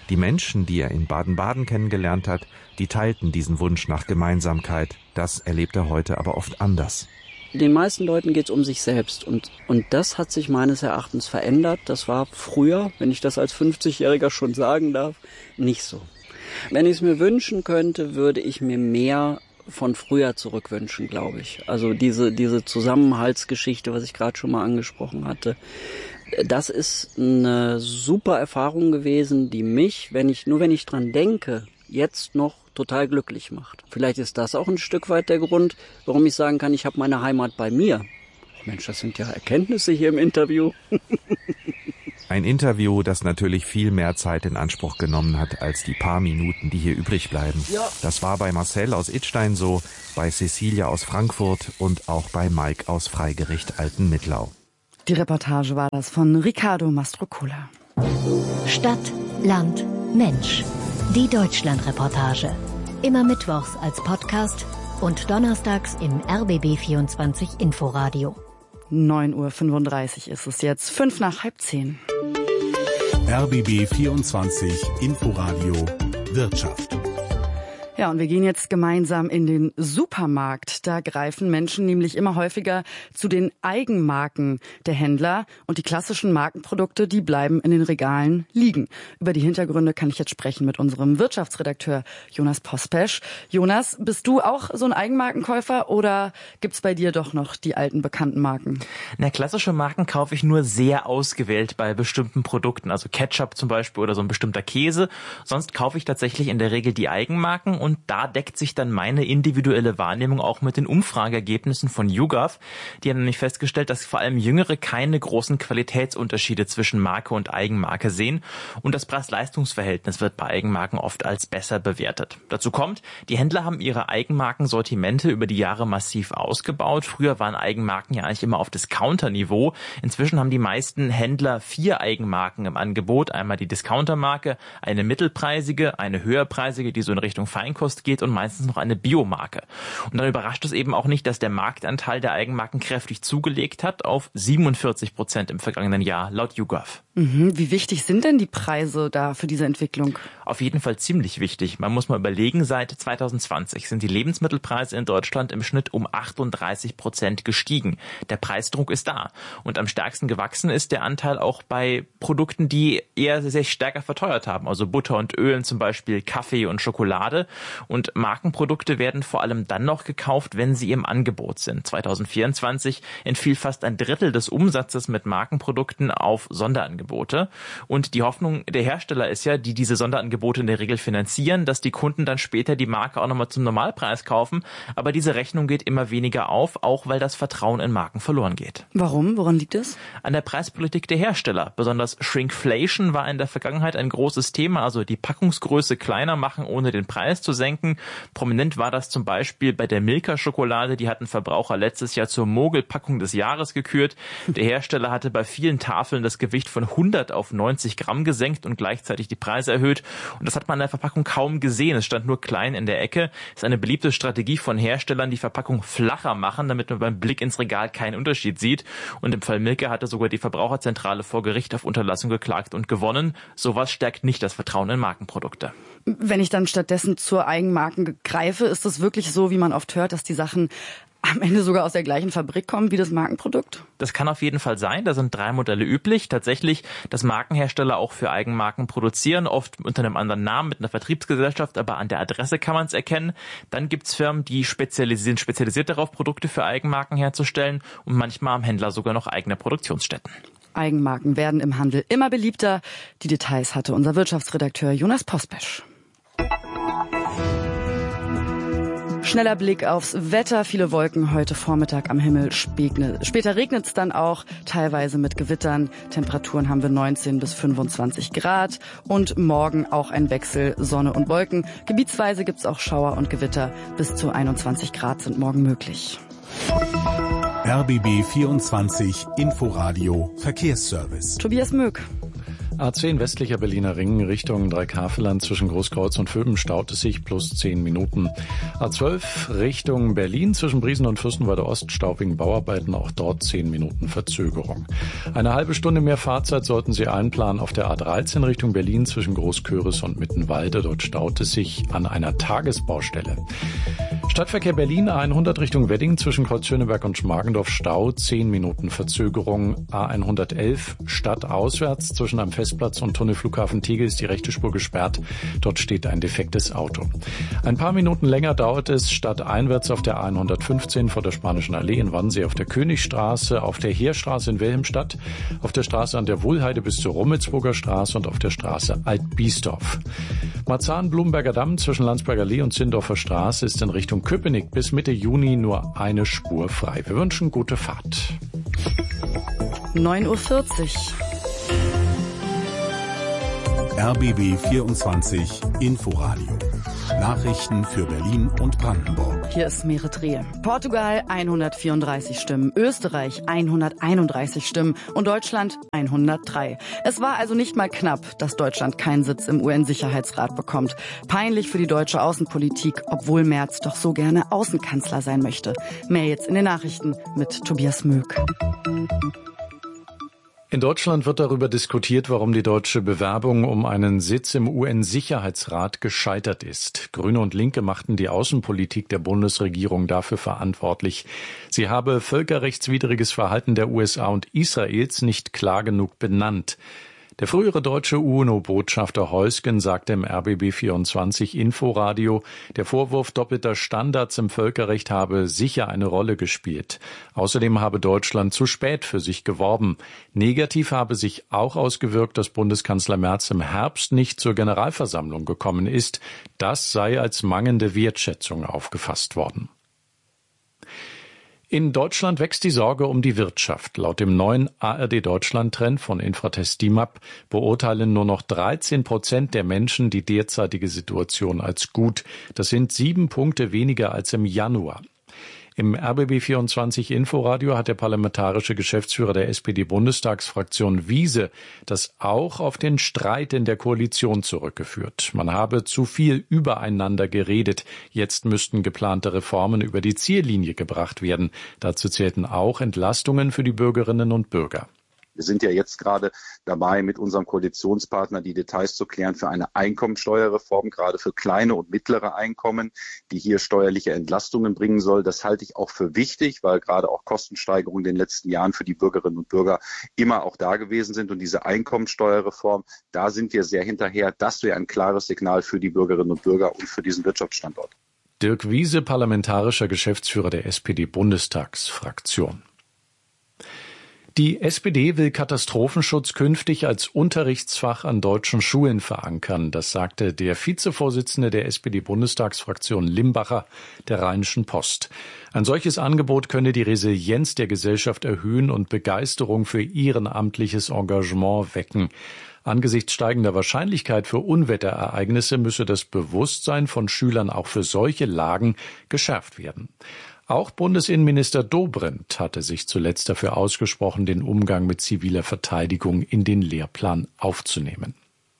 Die Menschen, die er in Baden-Baden kennengelernt hat, die teilten diesen Wunsch nach Gemeinsamkeit. Das erlebt er heute aber oft anders. Den meisten Leuten geht es um sich selbst und, und das hat sich meines Erachtens verändert. Das war früher, wenn ich das als fünfzigjähriger schon sagen darf, nicht so. Wenn ich es mir wünschen könnte, würde ich mir mehr von früher zurückwünschen, glaube ich. Also diese, diese Zusammenhaltsgeschichte, was ich gerade schon mal angesprochen hatte. Das ist eine super Erfahrung gewesen, die mich, wenn ich, nur wenn ich dran denke, jetzt noch total glücklich macht. Vielleicht ist das auch ein Stück weit der Grund, warum ich sagen kann, ich habe meine Heimat bei mir. Mensch, das sind ja Erkenntnisse hier im Interview. Ein Interview, das natürlich viel mehr Zeit in Anspruch genommen hat als die paar Minuten, die hier übrig bleiben. Ja. Das war bei Marcel aus Idstein so, bei Cecilia aus Frankfurt und auch bei Mike aus Freigericht Altenmittlau. Die Reportage war das von Riccardo Mastrocola. Stadt, Land, Mensch. Die Deutschlandreportage. Immer mittwochs als Podcast und donnerstags im R B B vierundzwanzig Inforadio. neun Uhr fünfunddreißig ist es jetzt, fünf nach halb zehn. R B B vierundzwanzig Inforadio Wirtschaft. Ja, und wir gehen jetzt gemeinsam in den Supermarkt. Da greifen Menschen nämlich immer häufiger zu den Eigenmarken der Händler. Und die klassischen Markenprodukte, die bleiben in den Regalen liegen. Über die Hintergründe kann ich jetzt sprechen mit unserem Wirtschaftsredakteur Jonas Pospesch. Jonas, bist du auch so ein Eigenmarkenkäufer oder gibt's bei dir doch noch die alten bekannten Marken? Na, klassische Marken kaufe ich nur sehr ausgewählt bei bestimmten Produkten. Also Ketchup zum Beispiel oder so ein bestimmter Käse. Sonst kaufe ich tatsächlich in der Regel die Eigenmarken. Und da deckt sich dann meine individuelle Wahrnehmung auch mit den Umfrageergebnissen von YouGov. Die haben nämlich festgestellt, dass vor allem Jüngere keine großen Qualitätsunterschiede zwischen Marke und Eigenmarke sehen. Und das Preis-Leistungs-Verhältnis wird bei Eigenmarken oft als besser bewertet. Dazu kommt, die Händler haben ihre Eigenmarkensortimente über die Jahre massiv ausgebaut. Früher waren Eigenmarken ja eigentlich immer auf Discounter-Niveau. Inzwischen haben die meisten Händler vier Eigenmarken im Angebot. Einmal die Discountermarke, eine mittelpreisige, eine höherpreisige, die so in Richtung Feinkost geht und meistens noch eine Biomarke. Und dann überrascht es eben auch nicht, dass der Marktanteil der Eigenmarken kräftig zugelegt hat auf siebenundvierzig Prozent im vergangenen Jahr, laut YouGov. Mhm. Wie wichtig sind denn die Preise da für diese Entwicklung? Auf jeden Fall ziemlich wichtig. Man muss mal überlegen, seit zwanzig zwanzig sind die Lebensmittelpreise in Deutschland im Schnitt um achtunddreißig Prozent gestiegen. Der Preisdruck ist da. Und am stärksten gewachsen ist der Anteil auch bei Produkten, die eher sich stärker verteuert haben. Also Butter und Ölen zum Beispiel, Kaffee und Schokolade. Und Markenprodukte werden vor allem dann noch gekauft, wenn sie im Angebot sind. zwanzig vierundzwanzig entfiel fast ein Drittel des Umsatzes mit Markenprodukten auf Sonderangebote. Und die Hoffnung der Hersteller ist ja, die diese Sonderangebote in der Regel finanzieren, dass die Kunden dann später die Marke auch nochmal zum Normalpreis kaufen. Aber diese Rechnung geht immer weniger auf, auch weil das Vertrauen in Marken verloren geht. Warum? Woran liegt es? An der Preispolitik der Hersteller. Besonders Shrinkflation war in der Vergangenheit ein großes Thema, also die Packungsgröße kleiner machen, ohne den Preis zu senken. Prominent war das zum Beispiel bei der Milka-Schokolade. Die hatten Verbraucher letztes Jahr zur Mogelpackung des Jahres gekürt. Der Hersteller hatte bei vielen Tafeln das Gewicht von hundert auf neunzig Gramm gesenkt und gleichzeitig die Preise erhöht. Und das hat man in der Verpackung kaum gesehen. Es stand nur klein in der Ecke. Das ist eine beliebte Strategie von Herstellern, die Verpackung flacher machen, damit man beim Blick ins Regal keinen Unterschied sieht. Und im Fall Milka hatte sogar die Verbraucherzentrale vor Gericht auf Unterlassung geklagt und gewonnen. Sowas stärkt nicht das Vertrauen in Markenprodukte. Wenn ich dann stattdessen zur Eigenmarken greife, ist es wirklich so, wie man oft hört, dass die Sachen am Ende sogar aus der gleichen Fabrik kommen wie das Markenprodukt? Das kann auf jeden Fall sein. Da sind drei Modelle üblich. Tatsächlich, dass Markenhersteller auch für Eigenmarken produzieren, oft unter einem anderen Namen mit einer Vertriebsgesellschaft, aber an der Adresse kann man es erkennen. Dann gibt's Firmen, die spezialisieren, spezialisiert darauf, Produkte für Eigenmarken herzustellen und manchmal haben Händler sogar noch eigene Produktionsstätten. Eigenmarken werden im Handel immer beliebter. Die Details hatte unser Wirtschaftsredakteur Jonas Pospesch. Schneller Blick aufs Wetter. Viele Wolken heute Vormittag am Himmel. Später regnet es dann auch, teilweise mit Gewittern. Temperaturen haben wir neunzehn bis fünfundzwanzig Grad. Und morgen auch ein Wechsel Sonne und Wolken. Gebietsweise gibt es auch Schauer und Gewitter. Bis zu einundzwanzig Grad sind morgen möglich. R B B vierundzwanzig Inforadio Verkehrsservice. Tobias Möck. A zehn westlicher Berliner Ring Richtung Dreikafelland zwischen Großkreuz und Vöben staut es sich plus zehn Minuten. A zwölf Richtung Berlin zwischen Briesen und Fürstenwalde Ost Stau wegen Bauarbeiten, auch dort zehn Minuten Verzögerung. Eine halbe Stunde mehr Fahrzeit sollten Sie einplanen auf der A dreizehn Richtung Berlin zwischen Großköris und Mittenwalde. Dort staut es sich an einer Tagesbaustelle. Stadtverkehr Berlin A hundert Richtung Wedding zwischen Kreuz Schöneberg und Schmargendorf Stau, zehn Minuten Verzögerung. A hundertelf stadtauswärts zwischen am Festplatz und Tunnelflughafen Tegel ist die rechte Spur gesperrt. Dort steht ein defektes Auto. Ein paar Minuten länger dauert es stadteinwärts auf der A hundertfünfzehn vor der Spanischen Allee in Wannsee, auf der Königstraße, auf der Heerstraße in Wilhelmstadt, auf der Straße an der Wohlheide bis zur Rummelsburger Straße und auf der Straße Alt-Biesdorf. Marzahn-Blumenberger Damm zwischen Landsberger Allee und Zindorfer Straße ist in Richtung Köpenick bis Mitte Juni nur eine Spur frei. Wir wünschen gute Fahrt. neun Uhr vierzig. R B B vierundzwanzig Inforadio. Nachrichten für Berlin und Brandenburg. Hier ist Merit Rehe. Portugal hundertvierunddreißig Stimmen, Österreich hunderteinunddreißig Stimmen und Deutschland hundertdrei. Es war also nicht mal knapp, dass Deutschland keinen Sitz im U N-Sicherheitsrat bekommt. Peinlich für die deutsche Außenpolitik, obwohl Merz doch so gerne Außenkanzler sein möchte. Mehr jetzt in den Nachrichten mit Tobias Möck. In Deutschland wird darüber diskutiert, warum die deutsche Bewerbung um einen Sitz im U N-Sicherheitsrat gescheitert ist. Grüne und Linke machten die Außenpolitik der Bundesregierung dafür verantwortlich. Sie habe völkerrechtswidriges Verhalten der U S A und Israels nicht klar genug benannt. Der frühere deutsche UNO-Botschafter Heusgen sagte im R B B vierundzwanzig Inforadio, der Vorwurf doppelter Standards im Völkerrecht habe sicher eine Rolle gespielt. Außerdem habe Deutschland zu spät für sich geworben. Negativ habe sich auch ausgewirkt, dass Bundeskanzler Merz im Herbst nicht zur Generalversammlung gekommen ist. Das sei als mangelnde Wertschätzung aufgefasst worden. In Deutschland wächst die Sorge um die Wirtschaft. Laut dem neuen A R D-Deutschland-Trend von Infratest D I M A P beurteilen nur noch dreizehn Prozent der Menschen die derzeitige Situation als gut. Das sind sieben Punkte weniger als im Januar. Im R B B vierundzwanzig Inforadio hat der parlamentarische Geschäftsführer der S P D-Bundestagsfraktion Wiese das auch auf den Streit in der Koalition zurückgeführt. Man habe zu viel übereinander geredet. Jetzt müssten geplante Reformen über die Ziellinie gebracht werden. Dazu zählten auch Entlastungen für die Bürgerinnen und Bürger. Wir sind ja jetzt gerade dabei, mit unserem Koalitionspartner die Details zu klären für eine Einkommensteuerreform, gerade für kleine und mittlere Einkommen, die hier steuerliche Entlastungen bringen soll. Das halte ich auch für wichtig, weil gerade auch Kostensteigerungen in den letzten Jahren für die Bürgerinnen und Bürger immer auch da gewesen sind. Und diese Einkommensteuerreform, da sind wir sehr hinterher. Das wäre ein klares Signal für die Bürgerinnen und Bürger und für diesen Wirtschaftsstandort. Dirk Wiese, parlamentarischer Geschäftsführer der S P D-Bundestagsfraktion. Die S P D will Katastrophenschutz künftig als Unterrichtsfach an deutschen Schulen verankern. Das sagte der Vizevorsitzende der S P D-Bundestagsfraktion Limbacher der Rheinischen Post. Ein solches Angebot könne die Resilienz der Gesellschaft erhöhen und Begeisterung für ehrenamtliches Engagement wecken. Angesichts steigender Wahrscheinlichkeit für Unwetterereignisse müsse das Bewusstsein von Schülern auch für solche Lagen geschärft werden. Auch Bundesinnenminister Dobrindt hatte sich zuletzt dafür ausgesprochen, den Umgang mit ziviler Verteidigung in den Lehrplan aufzunehmen.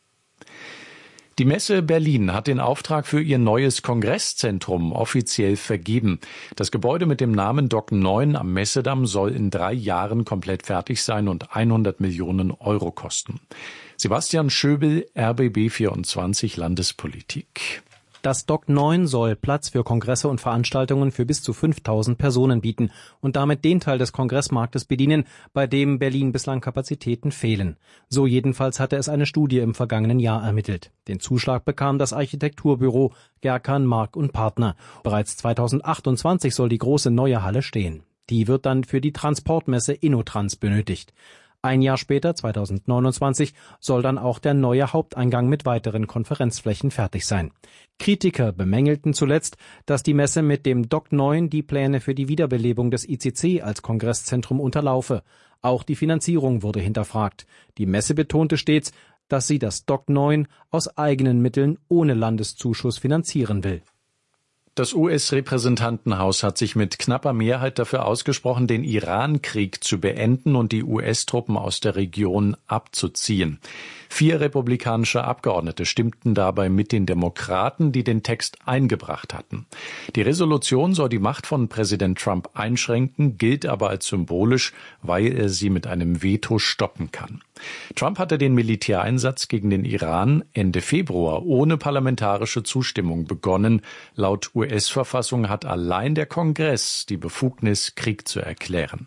Die Messe Berlin hat den Auftrag für ihr neues Kongresszentrum offiziell vergeben. Das Gebäude mit dem Namen Dock neun am Messedamm soll in drei Jahren komplett fertig sein und hundert Millionen Euro kosten. Sebastian Schöbel, R B B vierundzwanzig Landespolitik. Das Dock neun soll Platz für Kongresse und Veranstaltungen für bis zu fünftausend Personen bieten und damit den Teil des Kongressmarktes bedienen, bei dem Berlin bislang Kapazitäten fehlen. So jedenfalls hatte es eine Studie im vergangenen Jahr ermittelt. Den Zuschlag bekam das Architekturbüro Gerkan, Mark und Partner. Bereits zweitausendachtundzwanzig soll die große neue Halle stehen. Die wird dann für die Transportmesse InnoTrans benötigt. Ein Jahr später, zweitausendneunundzwanzig, soll dann auch der neue Haupteingang mit weiteren Konferenzflächen fertig sein. Kritiker bemängelten zuletzt, dass die Messe mit dem Dock neun die Pläne für die Wiederbelebung des I C C als Kongresszentrum unterlaufe. Auch die Finanzierung wurde hinterfragt. Die Messe betonte stets, dass sie das Dock neun aus eigenen Mitteln ohne Landeszuschuss finanzieren will. Das U S-Repräsentantenhaus hat sich mit knapper Mehrheit dafür ausgesprochen, den Iran-Krieg zu beenden und die U S-Truppen aus der Region abzuziehen. Vier republikanische Abgeordnete stimmten dabei mit den Demokraten, die den Text eingebracht hatten. Die Resolution soll die Macht von Präsident Trump einschränken, gilt aber als symbolisch, weil er sie mit einem Veto stoppen kann. Trump hatte den Militäreinsatz gegen den Iran Ende Februar ohne parlamentarische Zustimmung begonnen. Laut U S-Verfassung hat allein der Kongress die Befugnis, Krieg zu erklären.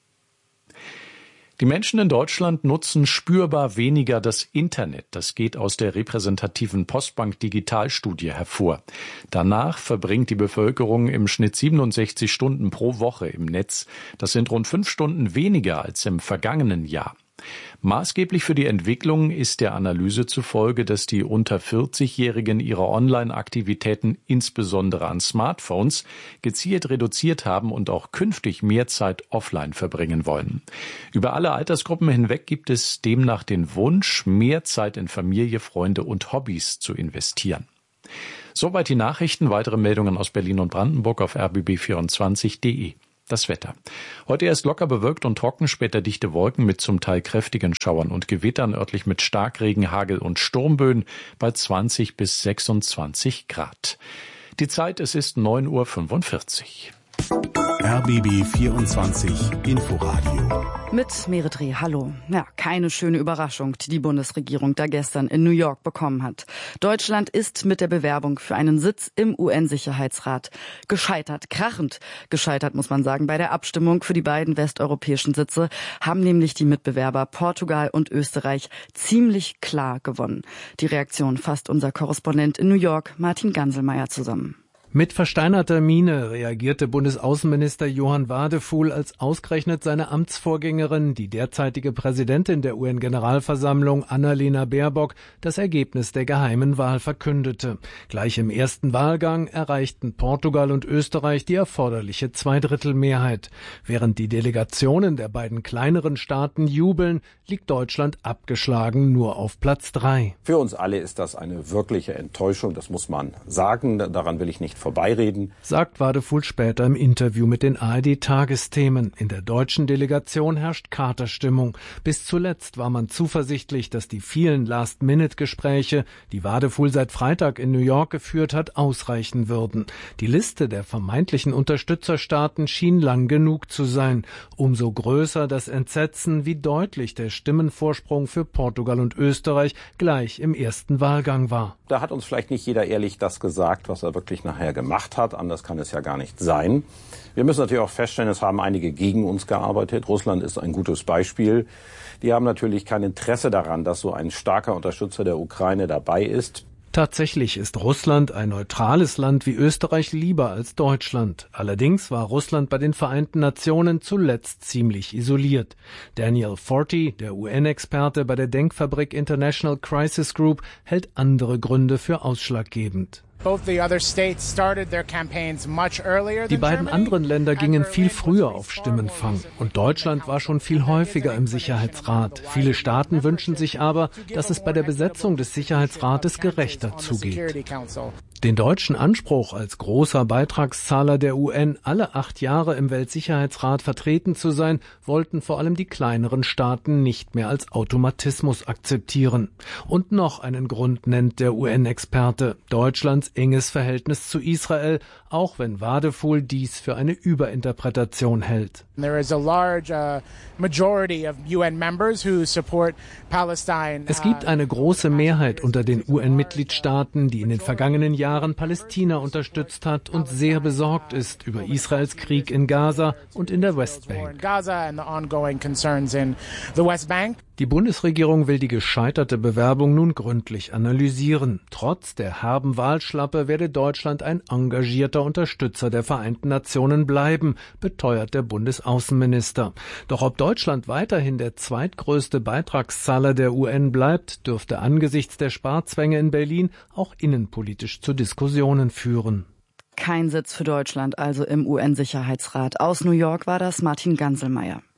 Die Menschen in Deutschland nutzen spürbar weniger das Internet. Das geht aus der repräsentativen Postbank Digitalstudie hervor. Danach verbringt die Bevölkerung im Schnitt siebenundsechzig Stunden pro Woche im Netz. Das sind rund fünf Stunden weniger als im vergangenen Jahr. Maßgeblich für die Entwicklung ist der Analyse zufolge, dass die unter vierzig-Jährigen ihre Online-Aktivitäten insbesondere an Smartphones gezielt reduziert haben und auch künftig mehr Zeit offline verbringen wollen. Über alle Altersgruppen hinweg gibt es demnach den Wunsch, mehr Zeit in Familie, Freunde und Hobbys zu investieren. Soweit die Nachrichten. Weitere Meldungen aus Berlin und Brandenburg auf r b b vierundzwanzig punkt d e. Das Wetter. Heute erst locker bewölkt und trocken, später dichte Wolken mit zum Teil kräftigen Schauern und Gewittern, örtlich mit Starkregen, Hagel und Sturmböen bei zwanzig bis sechsundzwanzig Grad. Die Zeit, es ist neun Uhr fünfundvierzig. R B B vierundzwanzig Inforadio. Mit Merit Reh, hallo. Ja, keine schöne Überraschung, die die Bundesregierung da gestern in New York bekommen hat. Deutschland ist mit der Bewerbung für einen Sitz im U N-Sicherheitsrat gescheitert. Krachend gescheitert, muss man sagen. Bei der Abstimmung für die beiden westeuropäischen Sitze haben nämlich die Mitbewerber Portugal und Österreich ziemlich klar gewonnen. Die Reaktion fasst unser Korrespondent in New York, Martin Ganselmeier, zusammen. Mit versteinerter Miene reagierte Bundesaußenminister Johann Wadefuhl, als ausgerechnet seine Amtsvorgängerin, die derzeitige Präsidentin der U N-Generalversammlung, Annalena Baerbock, das Ergebnis der geheimen Wahl verkündete. Gleich im ersten Wahlgang erreichten Portugal und Österreich die erforderliche Zweidrittelmehrheit. Während die Delegationen der beiden kleineren Staaten jubeln, liegt Deutschland abgeschlagen nur auf Platz drei. Für uns alle ist das eine wirkliche Enttäuschung, das muss man sagen. Daran will ich nicht vorbeireden, sagt Wadefuhl später im Interview mit den A R D-Tagesthemen. In der deutschen Delegation herrscht Katerstimmung. Bis zuletzt war man zuversichtlich, dass die vielen Last-Minute-Gespräche, die Wadefuhl seit Freitag in New York geführt hat, ausreichen würden. Die Liste der vermeintlichen Unterstützerstaaten schien lang genug zu sein. Umso größer das Entsetzen, wie deutlich der Stimmenvorsprung für Portugal und Österreich gleich im ersten Wahlgang war. Da hat uns vielleicht nicht jeder ehrlich das gesagt, was er wirklich nachher gemacht hat. Anders kann es ja gar nicht sein. Wir müssen natürlich auch feststellen, es haben einige gegen uns gearbeitet. Russland ist ein gutes Beispiel. Die haben natürlich kein Interesse daran, dass so ein starker Unterstützer der Ukraine dabei ist. Tatsächlich ist Russland ein neutrales Land wie Österreich lieber als Deutschland. Allerdings war Russland bei den Vereinten Nationen zuletzt ziemlich isoliert. Daniel Forti, der U N-Experte bei der Denkfabrik International Crisis Group, hält andere Gründe für ausschlaggebend. Die beiden anderen Länder gingen viel früher auf Stimmenfang und Deutschland war schon viel häufiger im Sicherheitsrat. Viele Staaten wünschen sich aber, dass es bei der Besetzung des Sicherheitsrates gerechter zugeht. Den deutschen Anspruch, als großer Beitragszahler der U N alle acht Jahre im Weltsicherheitsrat vertreten zu sein, wollten vor allem die kleineren Staaten nicht mehr als Automatismus akzeptieren. Und noch einen Grund nennt der U N-Experte: Deutschlands enges Verhältnis zu Israel, auch wenn Wadefuhl dies für eine Überinterpretation hält. Es gibt eine große Mehrheit unter den U N-Mitgliedstaaten, die in den vergangenen Jahren Palästina unterstützt hat und sehr besorgt ist über Israels Krieg in Gaza und in der Westbank. Die Bundesregierung will die gescheiterte Bewerbung nun gründlich analysieren. Trotz der herben Wahlschlappe werde Deutschland ein engagierter Unterstützer der Vereinten Nationen bleiben, beteuert der Bundesaußenminister. Doch ob Deutschland weiterhin der zweitgrößte Beitragszahler der U N bleibt, dürfte angesichts der Sparzwänge in Berlin auch innenpolitisch zu Diskussionen führen. Kein Sitz für Deutschland also im U N-Sicherheitsrat. Aus New York war das Martin Ganselmeier.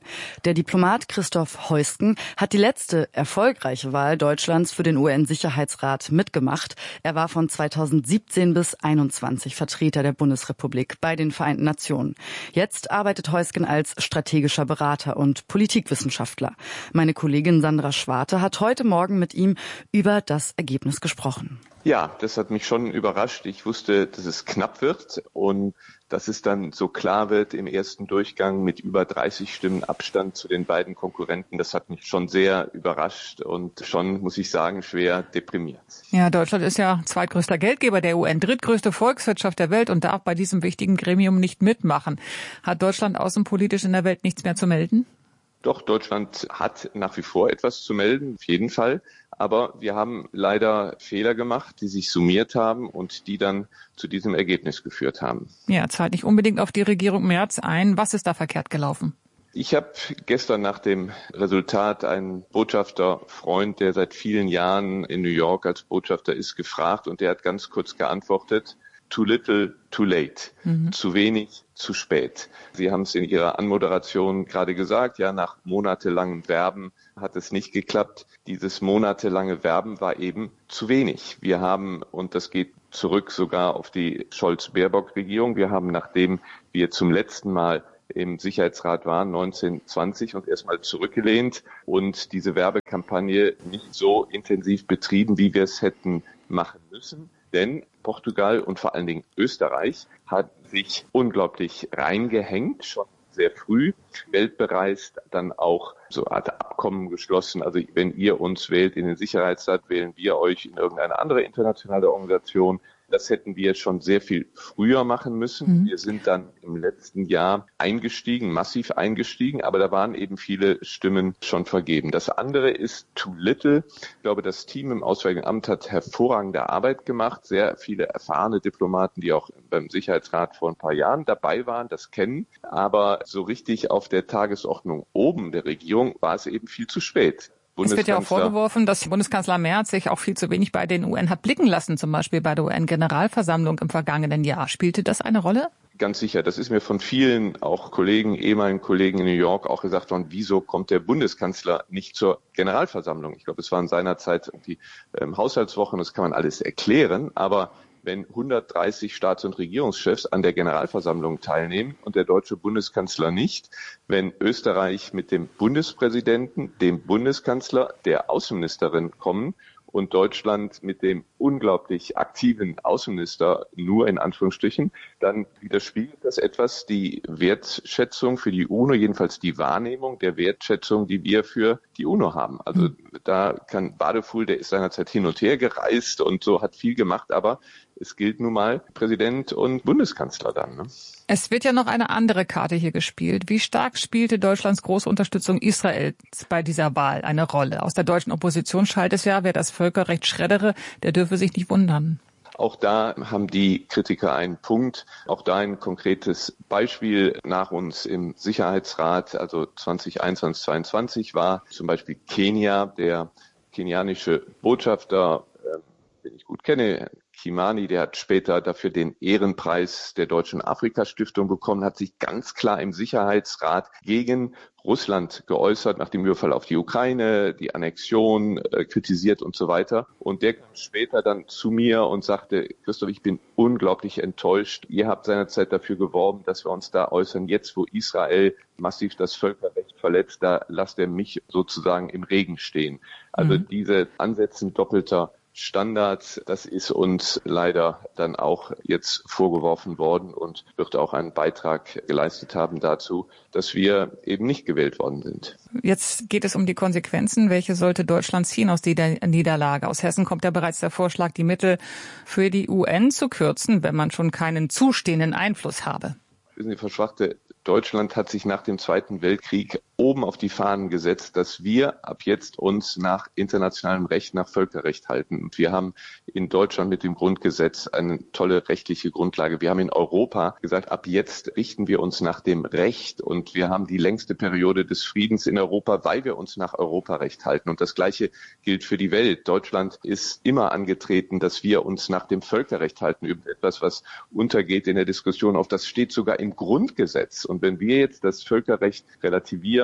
Der Diplomat Christoph Heusgen hat die letzte erfolgreiche Wahl Deutschlands für den U N-Sicherheitsrat mitgemacht. Er war von zweitausendsiebzehn bis einundzwanzig Vertreter der Bundesrepublik bei den Vereinten Nationen. Jetzt arbeitet Heusgen als strategischer Berater und Politikwissenschaftler. Meine Kollegin Sandra Schwarte hat heute Morgen mit ihm über das Ergebnis gesprochen. Ja, das hat mich schon überrascht. Ich wusste, dass es knapp wird und dass es dann so klar wird im ersten Durchgang mit über dreißig Stimmen Abstand zu den beiden Konkurrenten. Das hat mich schon sehr überrascht und schon, muss ich sagen, schwer deprimiert. Ja, Deutschland ist ja zweitgrößter Geldgeber der U N, drittgrößte Volkswirtschaft der Welt und darf bei diesem wichtigen Gremium nicht mitmachen. Hat Deutschland außenpolitisch in der Welt nichts mehr zu melden? Doch, Deutschland hat nach wie vor etwas zu melden, auf jeden Fall. Aber wir haben leider Fehler gemacht, die sich summiert haben und die dann zu diesem Ergebnis geführt haben. Ja, zahlt nicht unbedingt auf die Regierung Merz ein. Was ist da verkehrt gelaufen? Ich habe gestern nach dem Resultat einen Botschafterfreund, der seit vielen Jahren in New York als Botschafter ist, gefragt und der hat ganz kurz geantwortet: Too little, too late. Mhm. Zu wenig, zu spät. Sie haben es in Ihrer Anmoderation gerade gesagt, ja, nach monatelangem Werben hat es nicht geklappt. Dieses monatelange Werben war eben zu wenig. Wir haben, und das geht zurück sogar auf die Scholz-Baerbock-Regierung, wir haben, nachdem wir zum letzten Mal im Sicherheitsrat waren, neunzehn zwanzig, und erstmal zurückgelehnt und diese Werbekampagne nicht so intensiv betrieben, wie wir es hätten machen müssen. Denn Portugal und vor allen Dingen Österreich hat sich unglaublich reingehängt, schon sehr früh, Welt bereist, dann auch so eine Art Abkommen geschlossen. Also wenn ihr uns wählt in den Sicherheitsrat, wählen wir euch in irgendeine andere internationale Organisation. Das hätten wir schon sehr viel früher machen müssen. Mhm. Wir sind dann im letzten Jahr eingestiegen, massiv eingestiegen, aber da waren eben viele Stimmen schon vergeben. Das andere ist too little. Ich glaube, das Team im Auswärtigen Amt hat hervorragende Arbeit gemacht. Sehr viele erfahrene Diplomaten, die auch beim Sicherheitsrat vor ein paar Jahren dabei waren, das kennen. Aber so richtig auf der Tagesordnung oben der Regierung war es eben viel zu spät. Es wird ja auch vorgeworfen, dass Bundeskanzler Merz sich auch viel zu wenig bei den U N hat blicken lassen, zum Beispiel bei der U N-Generalversammlung im vergangenen Jahr. Spielte das eine Rolle? Ganz sicher. Das ist mir von vielen, auch Kollegen, ehemaligen Kollegen in New York auch gesagt worden, wieso kommt der Bundeskanzler nicht zur Generalversammlung? Ich glaube, es waren seinerzeit irgendwie ähm, Haushaltswochen, das kann man alles erklären, aber wenn hundertdreißig Staats- und Regierungschefs an der Generalversammlung teilnehmen und der deutsche Bundeskanzler nicht, wenn Österreich mit dem Bundespräsidenten, dem Bundeskanzler, der Außenministerin kommen und Deutschland mit dem unglaublich aktiven Außenminister nur in Anführungsstrichen, dann widerspiegelt das etwas die Wertschätzung für die UNO, jedenfalls die Wahrnehmung der Wertschätzung, die wir für die UNO haben. Also da kann Badefuhl, der ist seinerzeit hin und her gereist und so, hat viel gemacht, aber es gilt nun mal Präsident und Bundeskanzler dann. Ne? Es wird ja noch eine andere Karte hier gespielt. Wie stark spielte Deutschlands große Unterstützung Israels bei dieser Wahl eine Rolle? Aus der deutschen Opposition schallt es ja, wer das Völkerrecht schreddere, der dürfe sich nicht wundern. Auch da haben die Kritiker einen Punkt. Auch da ein konkretes Beispiel nach uns im Sicherheitsrat, also zwanzig einundzwanzig, zweiundzwanzig war zum Beispiel Kenia, der kenianische Botschafter, äh, den ich gut kenne, Kimani, der hat später dafür den Ehrenpreis der Deutschen Afrika-Stiftung bekommen, hat sich ganz klar im Sicherheitsrat gegen Russland geäußert, nach dem Überfall auf die Ukraine, die Annexion äh, kritisiert und so weiter. Und der kam später dann zu mir und sagte, Christoph, ich bin unglaublich enttäuscht. Ihr habt seinerzeit dafür geworben, dass wir uns da äußern. Jetzt, wo Israel massiv das Völkerrecht verletzt, da lasst er mich sozusagen im Regen stehen. Also mhm. diese Ansätze doppelter Standards, das ist uns leider dann auch jetzt vorgeworfen worden und wird auch einen Beitrag geleistet haben dazu, dass wir eben nicht gewählt worden sind. Jetzt geht es um die Konsequenzen. Welche sollte Deutschland ziehen aus dieser Niederlage? Aus Hessen kommt ja bereits der Vorschlag, die Mittel für die U N zu kürzen, wenn man schon keinen zustehenden Einfluss habe. Die verschwachte Deutschland hat sich nach dem Zweiten Weltkrieg oben auf die Fahnen gesetzt, dass wir ab jetzt uns nach internationalem Recht, nach Völkerrecht halten. Und wir haben in Deutschland mit dem Grundgesetz eine tolle rechtliche Grundlage. Wir haben in Europa gesagt, ab jetzt richten wir uns nach dem Recht. Und wir haben die längste Periode des Friedens in Europa, weil wir uns nach Europarecht halten. Und das Gleiche gilt für die Welt. Deutschland ist immer angetreten, dass wir uns nach dem Völkerrecht halten. Über etwas, was untergeht in der Diskussion. Auf das steht sogar im Grundgesetz. Und wenn wir jetzt das Völkerrecht relativieren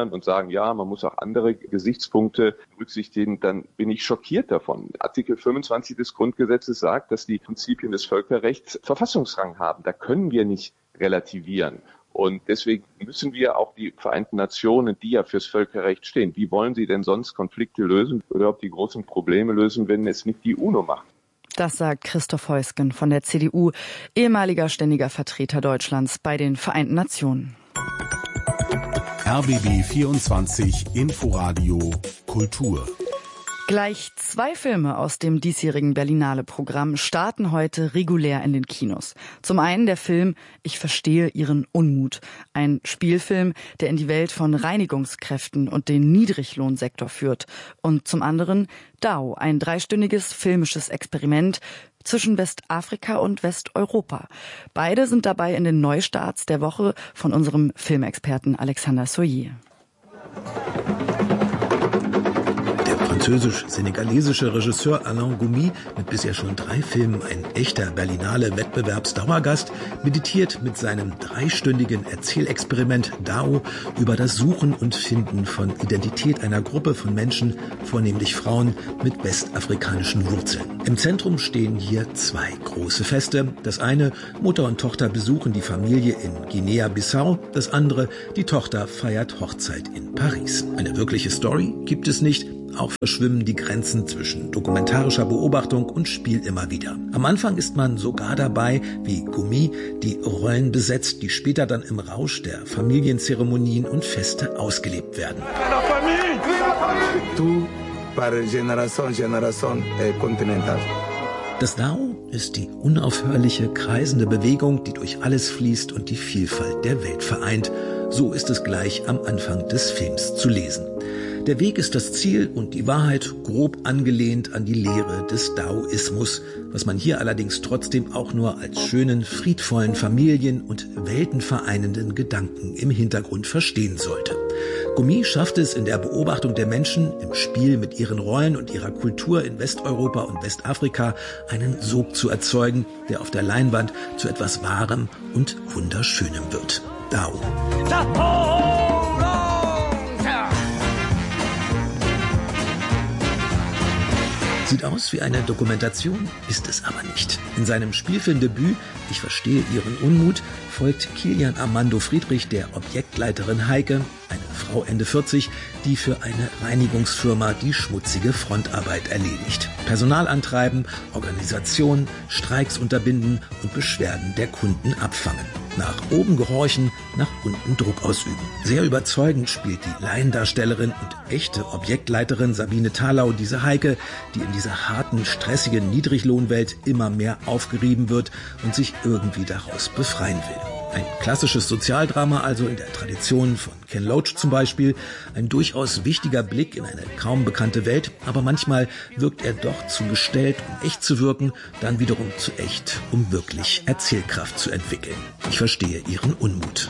hören und sagen, ja, man muss auch andere Gesichtspunkte berücksichtigen, dann bin ich schockiert davon. Artikel fünfundzwanzig des Grundgesetzes sagt, dass die Prinzipien des Völkerrechts Verfassungsrang haben. Da können wir nicht relativieren. Und deswegen müssen wir auch die Vereinten Nationen, die ja fürs Völkerrecht stehen, wie wollen sie denn sonst Konflikte lösen oder auch die großen Probleme lösen, wenn es nicht die UNO macht? Das sagt Christoph Heusgen von der C D U, ehemaliger ständiger Vertreter Deutschlands bei den Vereinten Nationen. R B B vierundzwanzig Inforadio Kultur. Gleich zwei Filme aus dem diesjährigen Berlinale-Programm starten heute regulär in den Kinos. Zum einen der Film Ich verstehe Ihren Unmut. Ein Spielfilm, der in die Welt von Reinigungskräften und den Niedriglohnsektor führt. Und zum anderen D A O, ein dreistündiges filmisches Experiment zwischen Westafrika und Westeuropa. Beide sind dabei in den Neustarts der Woche von unserem Filmexperten Alexander Soyer. französisch-senegalesische Regisseur Alain Goumi, mit bisher schon drei Filmen ein echter Berlinale-Wettbewerbsdauergast, meditiert mit seinem dreistündigen Erzählexperiment D A O über das Suchen und Finden von Identität einer Gruppe von Menschen, vornehmlich Frauen mit westafrikanischen Wurzeln. Im Zentrum stehen hier zwei große Feste. Das eine, Mutter und Tochter besuchen die Familie in Guinea-Bissau. Das andere, die Tochter feiert Hochzeit in Paris. Eine wirkliche Story gibt es nicht. Auch verschwimmen die Grenzen zwischen dokumentarischer Beobachtung und Spiel immer wieder. Am Anfang ist man sogar dabei, wie Goumi die Rollen besetzt, die später dann im Rausch der Familienzeremonien und Feste ausgelebt werden. Das D A O ist die unaufhörliche, kreisende Bewegung, die durch alles fließt und die Vielfalt der Welt vereint. So ist es gleich am Anfang des Films zu lesen. Der Weg ist das Ziel und die Wahrheit, grob angelehnt an die Lehre des Daoismus, was man hier allerdings trotzdem auch nur als schönen, friedvollen Familien- und weltenvereinenden Gedanken im Hintergrund verstehen sollte. Goumi schafft es in der Beobachtung der Menschen, im Spiel mit ihren Rollen und ihrer Kultur in Westeuropa und Westafrika einen Sog zu erzeugen, der auf der Leinwand zu etwas Wahrem und Wunderschönem wird. D A O. Sieht aus wie eine Dokumentation, ist es aber nicht. In seinem Spielfilmdebüt Ich verstehe Ihren Unmut folgt Kilian Armando Friedrich der Objektleiterin Heike, eine Frau Ende vierzig, die für eine Reinigungsfirma die schmutzige Frontarbeit erledigt. Personal antreiben, Organisation, Streiks unterbinden und Beschwerden der Kunden abfangen. Nach oben gehorchen, nach unten Druck ausüben. Sehr überzeugend spielt die Laiendarstellerin und echte Objektleiterin Sabine Thalau diese Heike, die in dieser harten, stressigen Niedriglohnwelt immer mehr aufgerieben wird und sich irgendwie daraus befreien will. Ein klassisches Sozialdrama also in der Tradition von Ken Loach zum Beispiel. Ein durchaus wichtiger Blick in eine kaum bekannte Welt, aber manchmal wirkt er doch zu gestellt, um echt zu wirken, dann wiederum zu echt, um wirklich Erzählkraft zu entwickeln. Ich verstehe Ihren Unmut.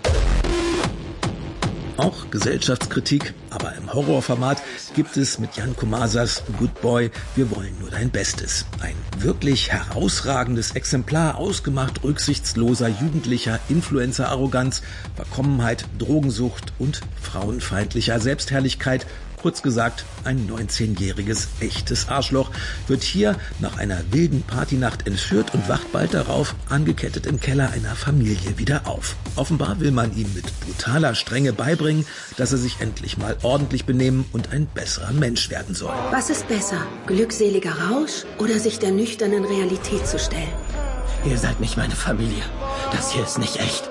Auch Gesellschaftskritik, aber im Horrorformat gibt es mit Jan Komasas Good Boy, wir wollen nur dein Bestes. Ein wirklich herausragendes Exemplar ausgemacht rücksichtsloser jugendlicher Influencer-Arroganz, Verkommenheit, Drogensucht und frauenfeindlicher Selbstherrlichkeit. Kurz gesagt, ein neunzehnjähriges echtes Arschloch wird hier nach einer wilden Partynacht entführt und wacht bald darauf, angekettet im Keller einer Familie, wieder auf. Offenbar will man ihm mit brutaler Strenge beibringen, dass er sich endlich mal ordentlich benehmen und ein besserer Mensch werden soll. Was ist besser, glückseliger Rausch oder sich der nüchternen Realität zu stellen? Ihr seid nicht meine Familie. Das hier ist nicht echt.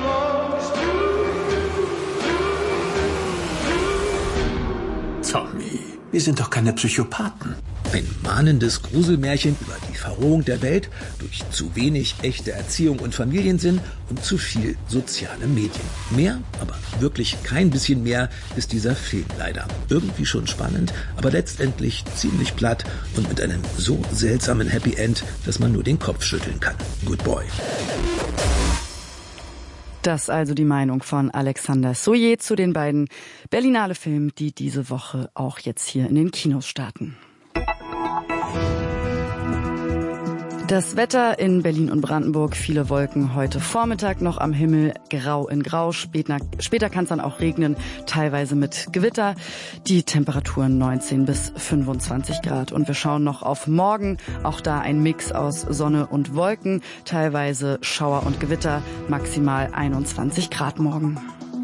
Tommy, wir sind doch keine Psychopathen. Ein mahnendes Gruselmärchen über die Verrohung der Welt durch zu wenig echte Erziehung und Familiensinn und zu viel soziale Medien. Mehr, aber wirklich kein bisschen mehr, ist dieser Film leider. Irgendwie schon spannend, aber letztendlich ziemlich platt und mit einem so seltsamen Happy End, dass man nur den Kopf schütteln kann. Good Boy. Das also die Meinung von Alexander Soyer zu den beiden Berlinale-Filmen, die diese Woche auch jetzt hier in den Kinos starten. Das Wetter in Berlin und Brandenburg, viele Wolken heute Vormittag noch am Himmel, grau in grau. Später, später kann es dann auch regnen, teilweise mit Gewitter. Die Temperaturen neunzehn bis fünfundzwanzig Grad. Und wir schauen noch auf morgen. Auch da ein Mix aus Sonne und Wolken, teilweise Schauer und Gewitter, maximal einundzwanzig Grad morgen.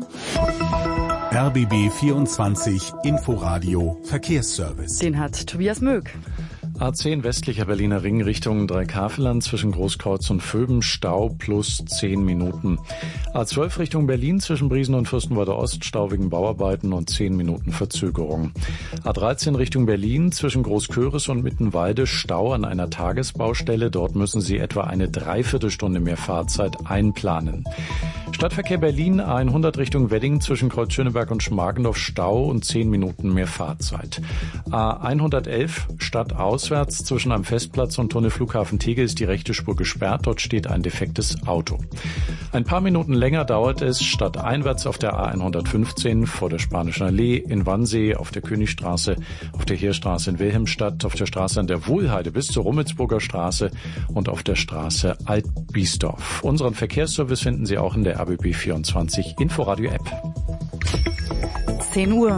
R B B vierundzwanzig Inforadio Verkehrsservice. Den hat Tobias Möck. A zehn westlicher Berliner Ring Richtung Dreikafelland zwischen Großkreuz und Vöben, Stau plus zehn Minuten. A zwölf Richtung Berlin zwischen Briesen und Fürstenwalde Ost, Stau wegen Bauarbeiten und zehn Minuten Verzögerung. A dreizehn Richtung Berlin zwischen Großköris und Mittenwalde, Stau an einer Tagesbaustelle. Dort müssen Sie etwa eine Dreiviertelstunde mehr Fahrzeit einplanen. Stadtverkehr Berlin A hundert Richtung Wedding zwischen Kreuz Schöneberg und Schmargendorf, Stau und zehn Minuten mehr Fahrzeit. A hundertelf stadtauswärts zwischen am Festplatz und Tunnel Flughafen Tegel ist die rechte Spur gesperrt. Dort steht ein defektes Auto. Ein paar Minuten länger dauert es stadteinwärts auf der A hundertfünfzehn vor der Spanischen Allee, in Wannsee, auf der Königstraße, auf der Heerstraße in Wilhelmstadt, auf der Straße an der Wohlheide bis zur Rummelsburger Straße und auf der Straße Alt-Biesdorf. Unseren Verkehrsservice finden Sie auch in der R B B vierundzwanzig Inforadio App. zehn Uhr.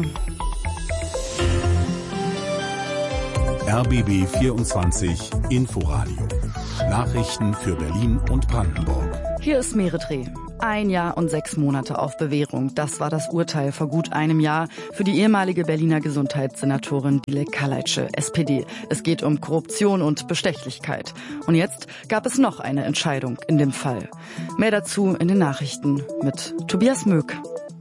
R B B vierundzwanzig Inforadio. Nachrichten für Berlin und Brandenburg. Hier ist Meretreh. Ein Jahr und sechs Monate auf Bewährung. Das war das Urteil vor gut einem Jahr für die ehemalige Berliner Gesundheitssenatorin Dilek Kaleitsche, S P D. Es geht um Korruption und Bestechlichkeit. Und jetzt gab es noch eine Entscheidung in dem Fall. Mehr dazu in den Nachrichten mit Tobias Möck.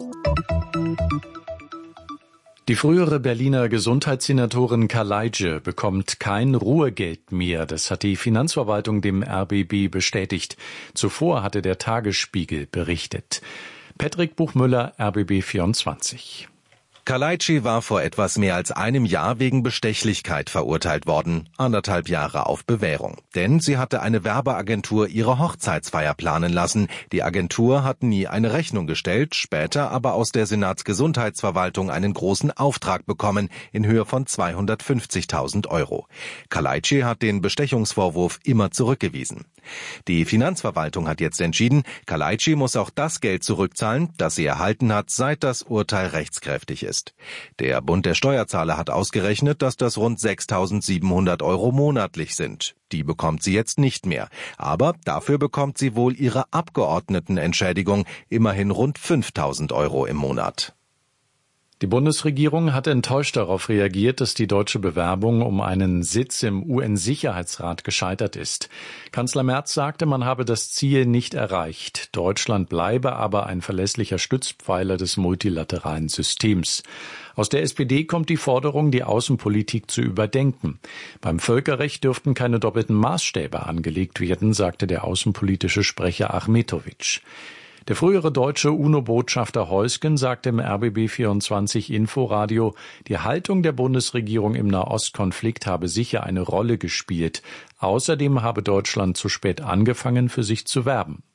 Die frühere Berliner Gesundheitssenatorin Kaleitsche bekommt kein Ruhegeld mehr. Das hat die Finanzverwaltung dem R B B bestätigt. Zuvor hatte der Tagesspiegel berichtet. Patrick Buchmüller, R B B vierundzwanzig. Kaleitsche war vor etwas mehr als einem Jahr wegen Bestechlichkeit verurteilt worden, anderthalb Jahre auf Bewährung. Denn sie hatte eine Werbeagentur ihre Hochzeitsfeier planen lassen. Die Agentur hat nie eine Rechnung gestellt, später aber aus der Senatsgesundheitsverwaltung einen großen Auftrag bekommen in Höhe von zweihundertfünfzigtausend Euro. Kaleitsche hat den Bestechungsvorwurf immer zurückgewiesen. Die Finanzverwaltung hat jetzt entschieden, Kaleitsche muss auch das Geld zurückzahlen, das sie erhalten hat, seit das Urteil rechtskräftig ist. Der Bund der Steuerzahler hat ausgerechnet, dass das rund sechstausendsiebenhundert Euro monatlich sind. Die bekommt sie jetzt nicht mehr. Aber dafür bekommt sie wohl ihre Abgeordnetenentschädigung, immerhin rund fünftausend Euro im Monat. Die Bundesregierung hat enttäuscht darauf reagiert, dass die deutsche Bewerbung um einen Sitz im U N-Sicherheitsrat gescheitert ist. Kanzler Merz sagte, man habe das Ziel nicht erreicht. Deutschland bleibe aber ein verlässlicher Stützpfeiler des multilateralen Systems. Aus der S P D kommt die Forderung, die Außenpolitik zu überdenken. Beim Völkerrecht dürften keine doppelten Maßstäbe angelegt werden, sagte der außenpolitische Sprecher Achmetovic. Der frühere deutsche UNO-Botschafter Heusgen sagte im R B B vierundzwanzig Inforadio, die Haltung der Bundesregierung im Nahostkonflikt habe sicher eine Rolle gespielt. Außerdem habe Deutschland zu spät angefangen, für sich zu werben.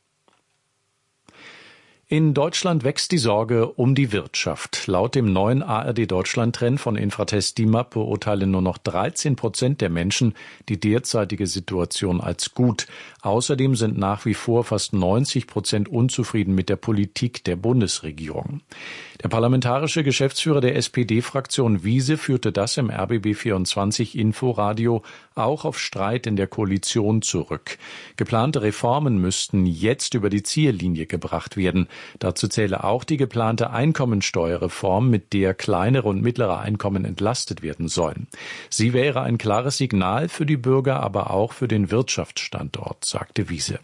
In Deutschland wächst die Sorge um die Wirtschaft. Laut dem neuen A R D-Deutschland-Trend von Infratest DIMAP beurteilen nur noch dreizehn Prozent der Menschen die derzeitige Situation als gut. Außerdem sind nach wie vor fast neunzig Prozent unzufrieden mit der Politik der Bundesregierung. Der parlamentarische Geschäftsführer der S P D-Fraktion Wiese führte das im R B B vierundzwanzig Inforadio auch auf Streit in der Koalition zurück. Geplante Reformen müssten jetzt über die Ziellinie gebracht werden. Dazu zähle auch die geplante Einkommensteuerreform, mit der kleinere und mittlere Einkommen entlastet werden sollen. Sie wäre ein klares Signal für die Bürger, aber auch für den Wirtschaftsstandort, sagte Wiese.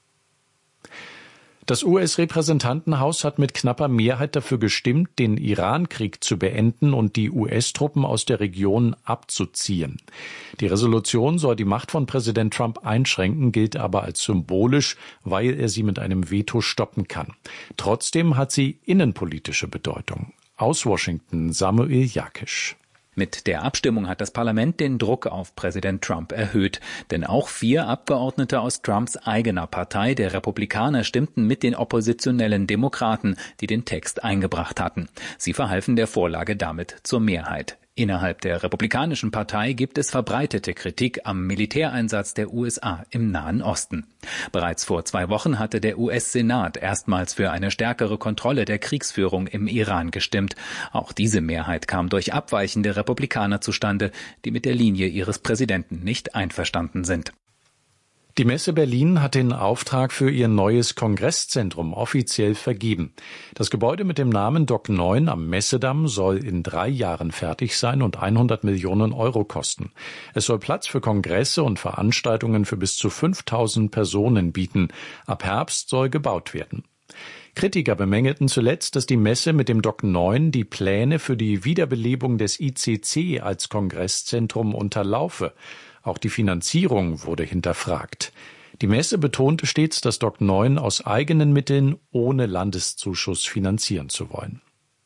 Das U S-Repräsentantenhaus hat mit knapper Mehrheit dafür gestimmt, den Iran-Krieg zu beenden und die U S-Truppen aus der Region abzuziehen. Die Resolution soll die Macht von Präsident Trump einschränken, gilt aber als symbolisch, weil er sie mit einem Veto stoppen kann. Trotzdem hat sie innenpolitische Bedeutung. Aus Washington Samuel Jakisch. Mit der Abstimmung hat das Parlament den Druck auf Präsident Trump erhöht. Denn auch vier Abgeordnete aus Trumps eigener Partei, der Republikaner, stimmten mit den oppositionellen Demokraten, die den Text eingebracht hatten. Sie verhalfen der Vorlage damit zur Mehrheit. Innerhalb der Republikanischen Partei gibt es verbreitete Kritik am Militäreinsatz der U S A im Nahen Osten. Bereits vor zwei Wochen hatte der U S-Senat erstmals für eine stärkere Kontrolle der Kriegsführung im Iran gestimmt. Auch diese Mehrheit kam durch abweichende Republikaner zustande, die mit der Linie ihres Präsidenten nicht einverstanden sind. Die Messe Berlin hat den Auftrag für ihr neues Kongresszentrum offiziell vergeben. Das Gebäude mit dem Namen Dock neun am Messedamm soll in drei Jahren fertig sein und hundert Millionen Euro kosten. Es soll Platz für Kongresse und Veranstaltungen für bis zu fünftausend Personen bieten. Ab Herbst soll gebaut werden. Kritiker bemängelten zuletzt, dass die Messe mit dem Dock neun die Pläne für die Wiederbelebung des I C C als Kongresszentrum unterlaufe. Auch die Finanzierung wurde hinterfragt. Die Messe betonte stets, das Dock neun aus eigenen Mitteln ohne Landeszuschuss finanzieren zu wollen.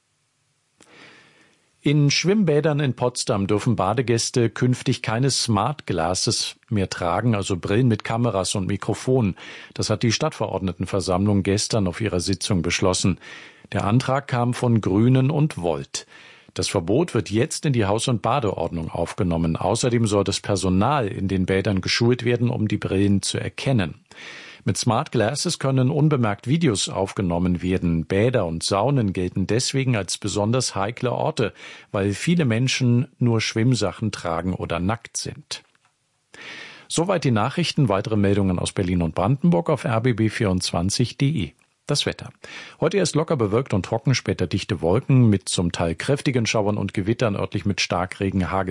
In Schwimmbädern in Potsdam dürfen Badegäste künftig keine Smart Glasses mehr tragen, also Brillen mit Kameras und Mikrofonen. Das hat die Stadtverordnetenversammlung gestern auf ihrer Sitzung beschlossen. Der Antrag kam von Grünen und Volt. Das Verbot wird jetzt in die Haus- und Badeordnung aufgenommen. Außerdem soll das Personal in den Bädern geschult werden, um die Brillen zu erkennen. Mit Smart Glasses können unbemerkt Videos aufgenommen werden. Bäder und Saunen gelten deswegen als besonders heikle Orte, weil viele Menschen nur Schwimmsachen tragen oder nackt sind. Soweit die Nachrichten. Weitere Meldungen aus Berlin und Brandenburg auf r b b vierundzwanzig punkt de. Das Wetter. Heute erst locker bewölkt und trocken, später dichte Wolken mit zum Teil kräftigen Schauern und Gewittern, örtlich mit Starkregen, Hagel